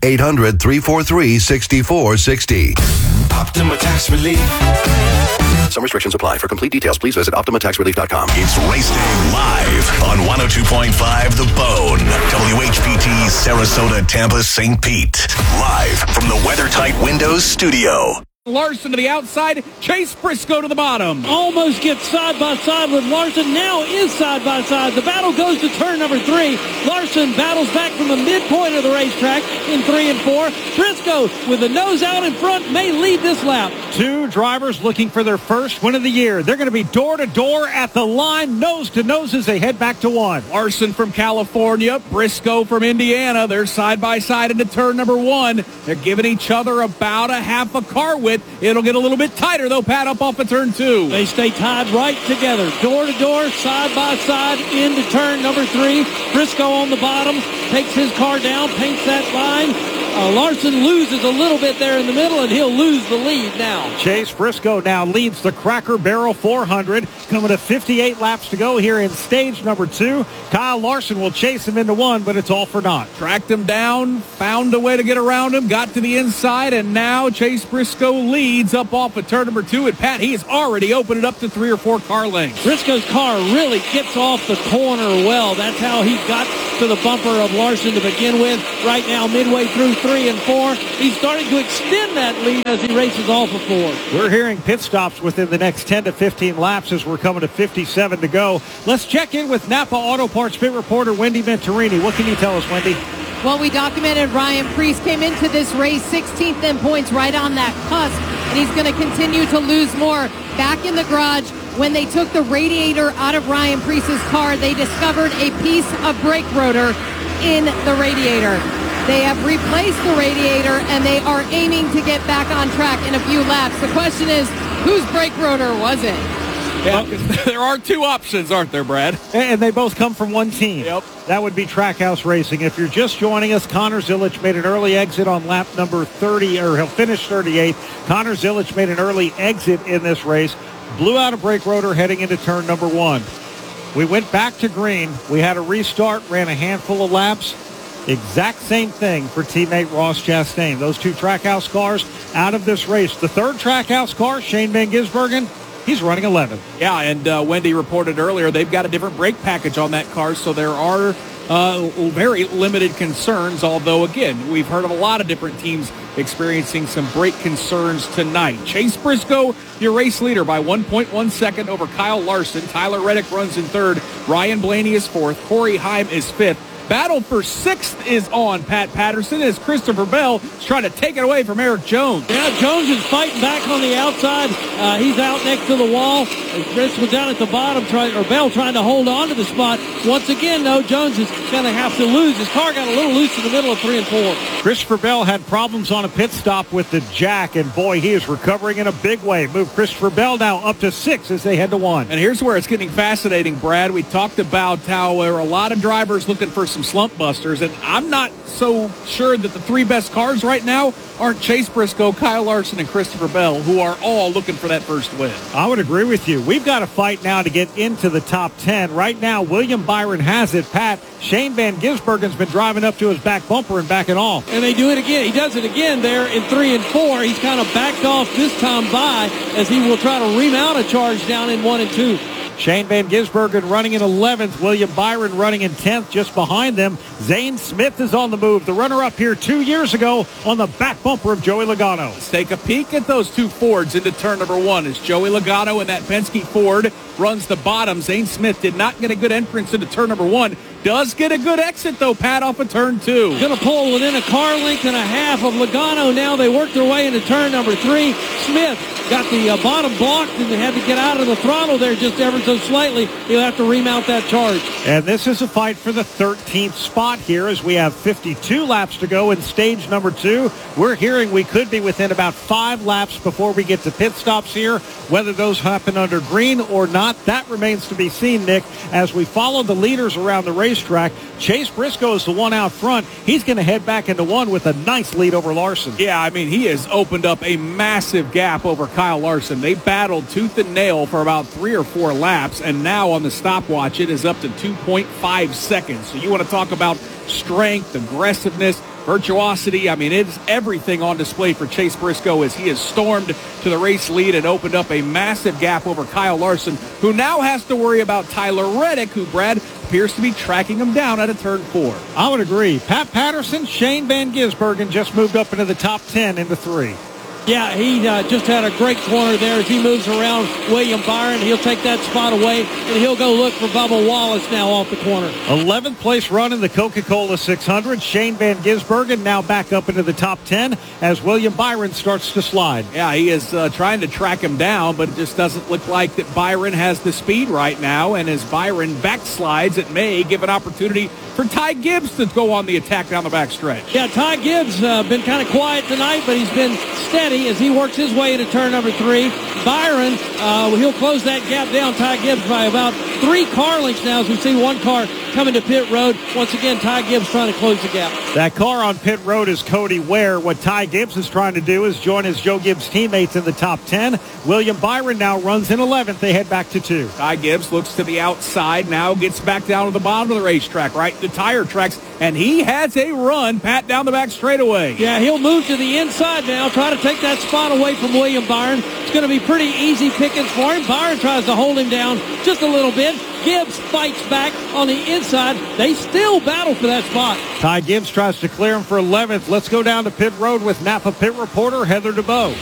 S23: 800-343-6460.
S24: Optima Tax Relief.
S23: Some restrictions apply. For complete details, please visit OptimaTaxRelief.com.
S8: It's Race Day live on 102.5 The Bone. WHPT, Sarasota, Tampa, St. Pete. Live from the WeatherTight Windows studio.
S3: Larson to the outside, Chase Briscoe to the bottom.
S11: Almost gets side by side with Larson, now is side by side. The battle goes to turn number 3. Larson battles back from the midpoint of the racetrack in 3 and 4. Briscoe with the nose out in front may lead this lap.
S2: 2 drivers looking for their first win of the year. They're going to be door to door at the line, nose to nose as they head back to 1.
S3: Larson from California, Briscoe from Indiana. They're side by side into turn number 1. They're giving each other about a half a car width. It'll get a little bit tighter, though, Pat, up off of turn 2.
S11: They stay tied right together, door to door, side by side, into turn number 3. Briscoe on the bottom, takes his car down, paints that line. Larson loses a little bit there in the middle, and he'll lose the lead now.
S2: Chase Briscoe now leads the Cracker Barrel 400, coming to 58 laps to go here in stage number 2. Kyle Larson will chase him into 1, but it's all for naught.
S3: Tracked him down, found a way to get around him, got to the inside, and now Chase Briscoe leads up off of turn number 2. And Pat, he has already opened it up to 3 or 4 car lengths.
S11: Briscoe's car really gets off the corner well. That's how he got to the bumper of Larson to begin with. Right now, midway through 3 and 4, he's starting to extend that lead as he races off of 4.
S2: We're hearing pit stops within the next 10 to 15 laps as we're coming to 57 to go. Let's check in with Napa Auto Parts pit reporter Wendy Venturini. What can you tell us, Wendy?
S5: Well, we documented Ryan Preece came into this race 16th in points right on that cusp, and he's going to continue to lose more. Back in the garage, when they took the radiator out of Ryan Preece's car, they discovered a piece of brake rotor in the radiator. They have replaced the radiator, and they are aiming to get back on track in a few laps. The question is, whose brake rotor was it?
S3: Yeah, there are 2 options, aren't there, Brad?
S2: And they both come from one team.
S3: Yep.
S2: That would be Trackhouse Racing. If you're just joining us, Connor Zilic made an early exit on lap number 30, or he'll finish 38th. Connor Zilic made an early exit in this race, blew out a brake rotor heading into turn number 1. We went back to green. We had a restart, ran a handful of laps. Exact same thing for teammate Ross Chastain. Those 2 Trackhouse cars out of this race. The 3rd Trackhouse car, Shane Van Gisbergen, he's running 11th.
S3: Yeah, and Wendy reported earlier they've got a different brake package on that car, so there are very limited concerns, although, again, we've heard of a lot of different teams experiencing some brake concerns tonight. Chase Briscoe, your race leader by 1.1 second over Kyle Larson. Tyler Reddick runs in 3rd. Ryan Blaney is 4th. Corey Heim is 5th. Battle for 6th is on, Pat Patterson, as Christopher Bell is trying to take it away from Eric Jones.
S11: Yeah, Jones is fighting back on the outside. He's out next to the wall. Chris was down at the bottom, Bell trying to hold on to the spot. Once again, though, Jones is going to have to lose. His car got a little loose in the middle of 3 and 4.
S2: Christopher Bell had problems on a pit stop with the jack, and boy, he is recovering in a big way. Move Christopher Bell now up to 6 as they head to 1.
S3: And here's where it's getting fascinating, Brad. We talked about how there are a lot of drivers looking for some slump busters, and I'm not so sure that the 3 best cars right now aren't Chase Briscoe, Kyle Larson, and Christopher Bell, who are all looking for that first win.
S2: I would agree with you. We've got to fight now to get into the top 10. Right now, William Byron has it. Pat, Shane Van Gisbergen's been driving up to his back bumper and backing off.
S11: And they do it again. He does it again there in 3 and 4. He's kind of backed off this time by as he will try to remount a charge down in 1 and 2.
S2: Shane Van Gisbergen running in 11th. William Byron running in 10th. Just behind them, Zane Smith is on the move. The runner-up here 2 years ago on the back bumper of Joey Logano.
S3: Let's take a peek at those 2 Fords into turn number 1 as Joey Logano in that Penske Ford runs the bottom. Zane Smith did not get a good entrance into turn number 1. Does get a good exit, though, Pat, off of turn 2.
S11: Going to pull within a car length and a half of Logano. Now they work their way into turn number 3. Smith got the bottom blocked and they had to get out of the throttle there just ever so slightly. He'll have to remount that charge.
S2: And this is a fight for the 13th spot here as we have 52 laps to go in stage number 2. We're hearing we could be within about 5 laps before we get to pit stops here. Whether those happen under green or not, that remains to be seen, Nick, as we follow the leaders around the racetrack. Chase Briscoe is the one out front. He's going to head back into 1 with a nice lead over Larson.
S3: Yeah, I mean, he has opened up a massive gap over Kyle Larson. They battled tooth and nail for about 3 or 4 laps, and now on the stopwatch, it is up to 2.5 seconds. So you want to talk about strength, aggressiveness. virtuosity. I mean, it's everything on display for Chase Briscoe as he has stormed to the race lead and opened up a massive gap over Kyle Larson, who now has to worry about Tyler Reddick, who, Brad, appears to be tracking him down at a turn 4.
S2: I would agree. Pat Patterson, Shane Van Gisbergen just moved up into the top 10 into 3.
S11: Yeah, he just had a great corner there as he moves around William Byron. He'll take that spot away, and he'll go look for Bubba Wallace now off the corner.
S2: 11th place run in the Coca-Cola 600. Shane Van Gisbergen now back up into the top 10 as William Byron starts to slide.
S3: Yeah, he is trying to track him down, but it just doesn't look like that Byron has the speed right now. And as Byron backslides, it may give an opportunity for Ty Gibbs to go on the attack down the backstretch.
S11: Yeah, Ty Gibbs been kind of quiet tonight, but he's been steady as he works his way into turn number 3. Byron, he'll close that gap down, Ty Gibbs, by about 3 car lengths now as we see one car coming to pit road. Once again, Ty Gibbs trying to close the gap.
S2: That car on pit road is Cody Ware. What Ty Gibbs is trying to do is join his Joe Gibbs teammates in the top 10. William Byron now runs in 11th. They head back to 2.
S3: Ty Gibbs looks to the outside now, gets back down to the bottom of the racetrack, right to tire tracks, and he has a run, Pat, down the back straightaway.
S11: Yeah, he'll move to the inside now, try to take that spot away from William Byron. It's going to be pretty easy pickings for him. Byron tries to hold him down just a little bit. Gibbs fights back on the inside. They still battle for that spot.
S2: Ty Gibbs tries to clear him for 11th. Let's go down to pit road with Napa pit reporter Heather DeBow.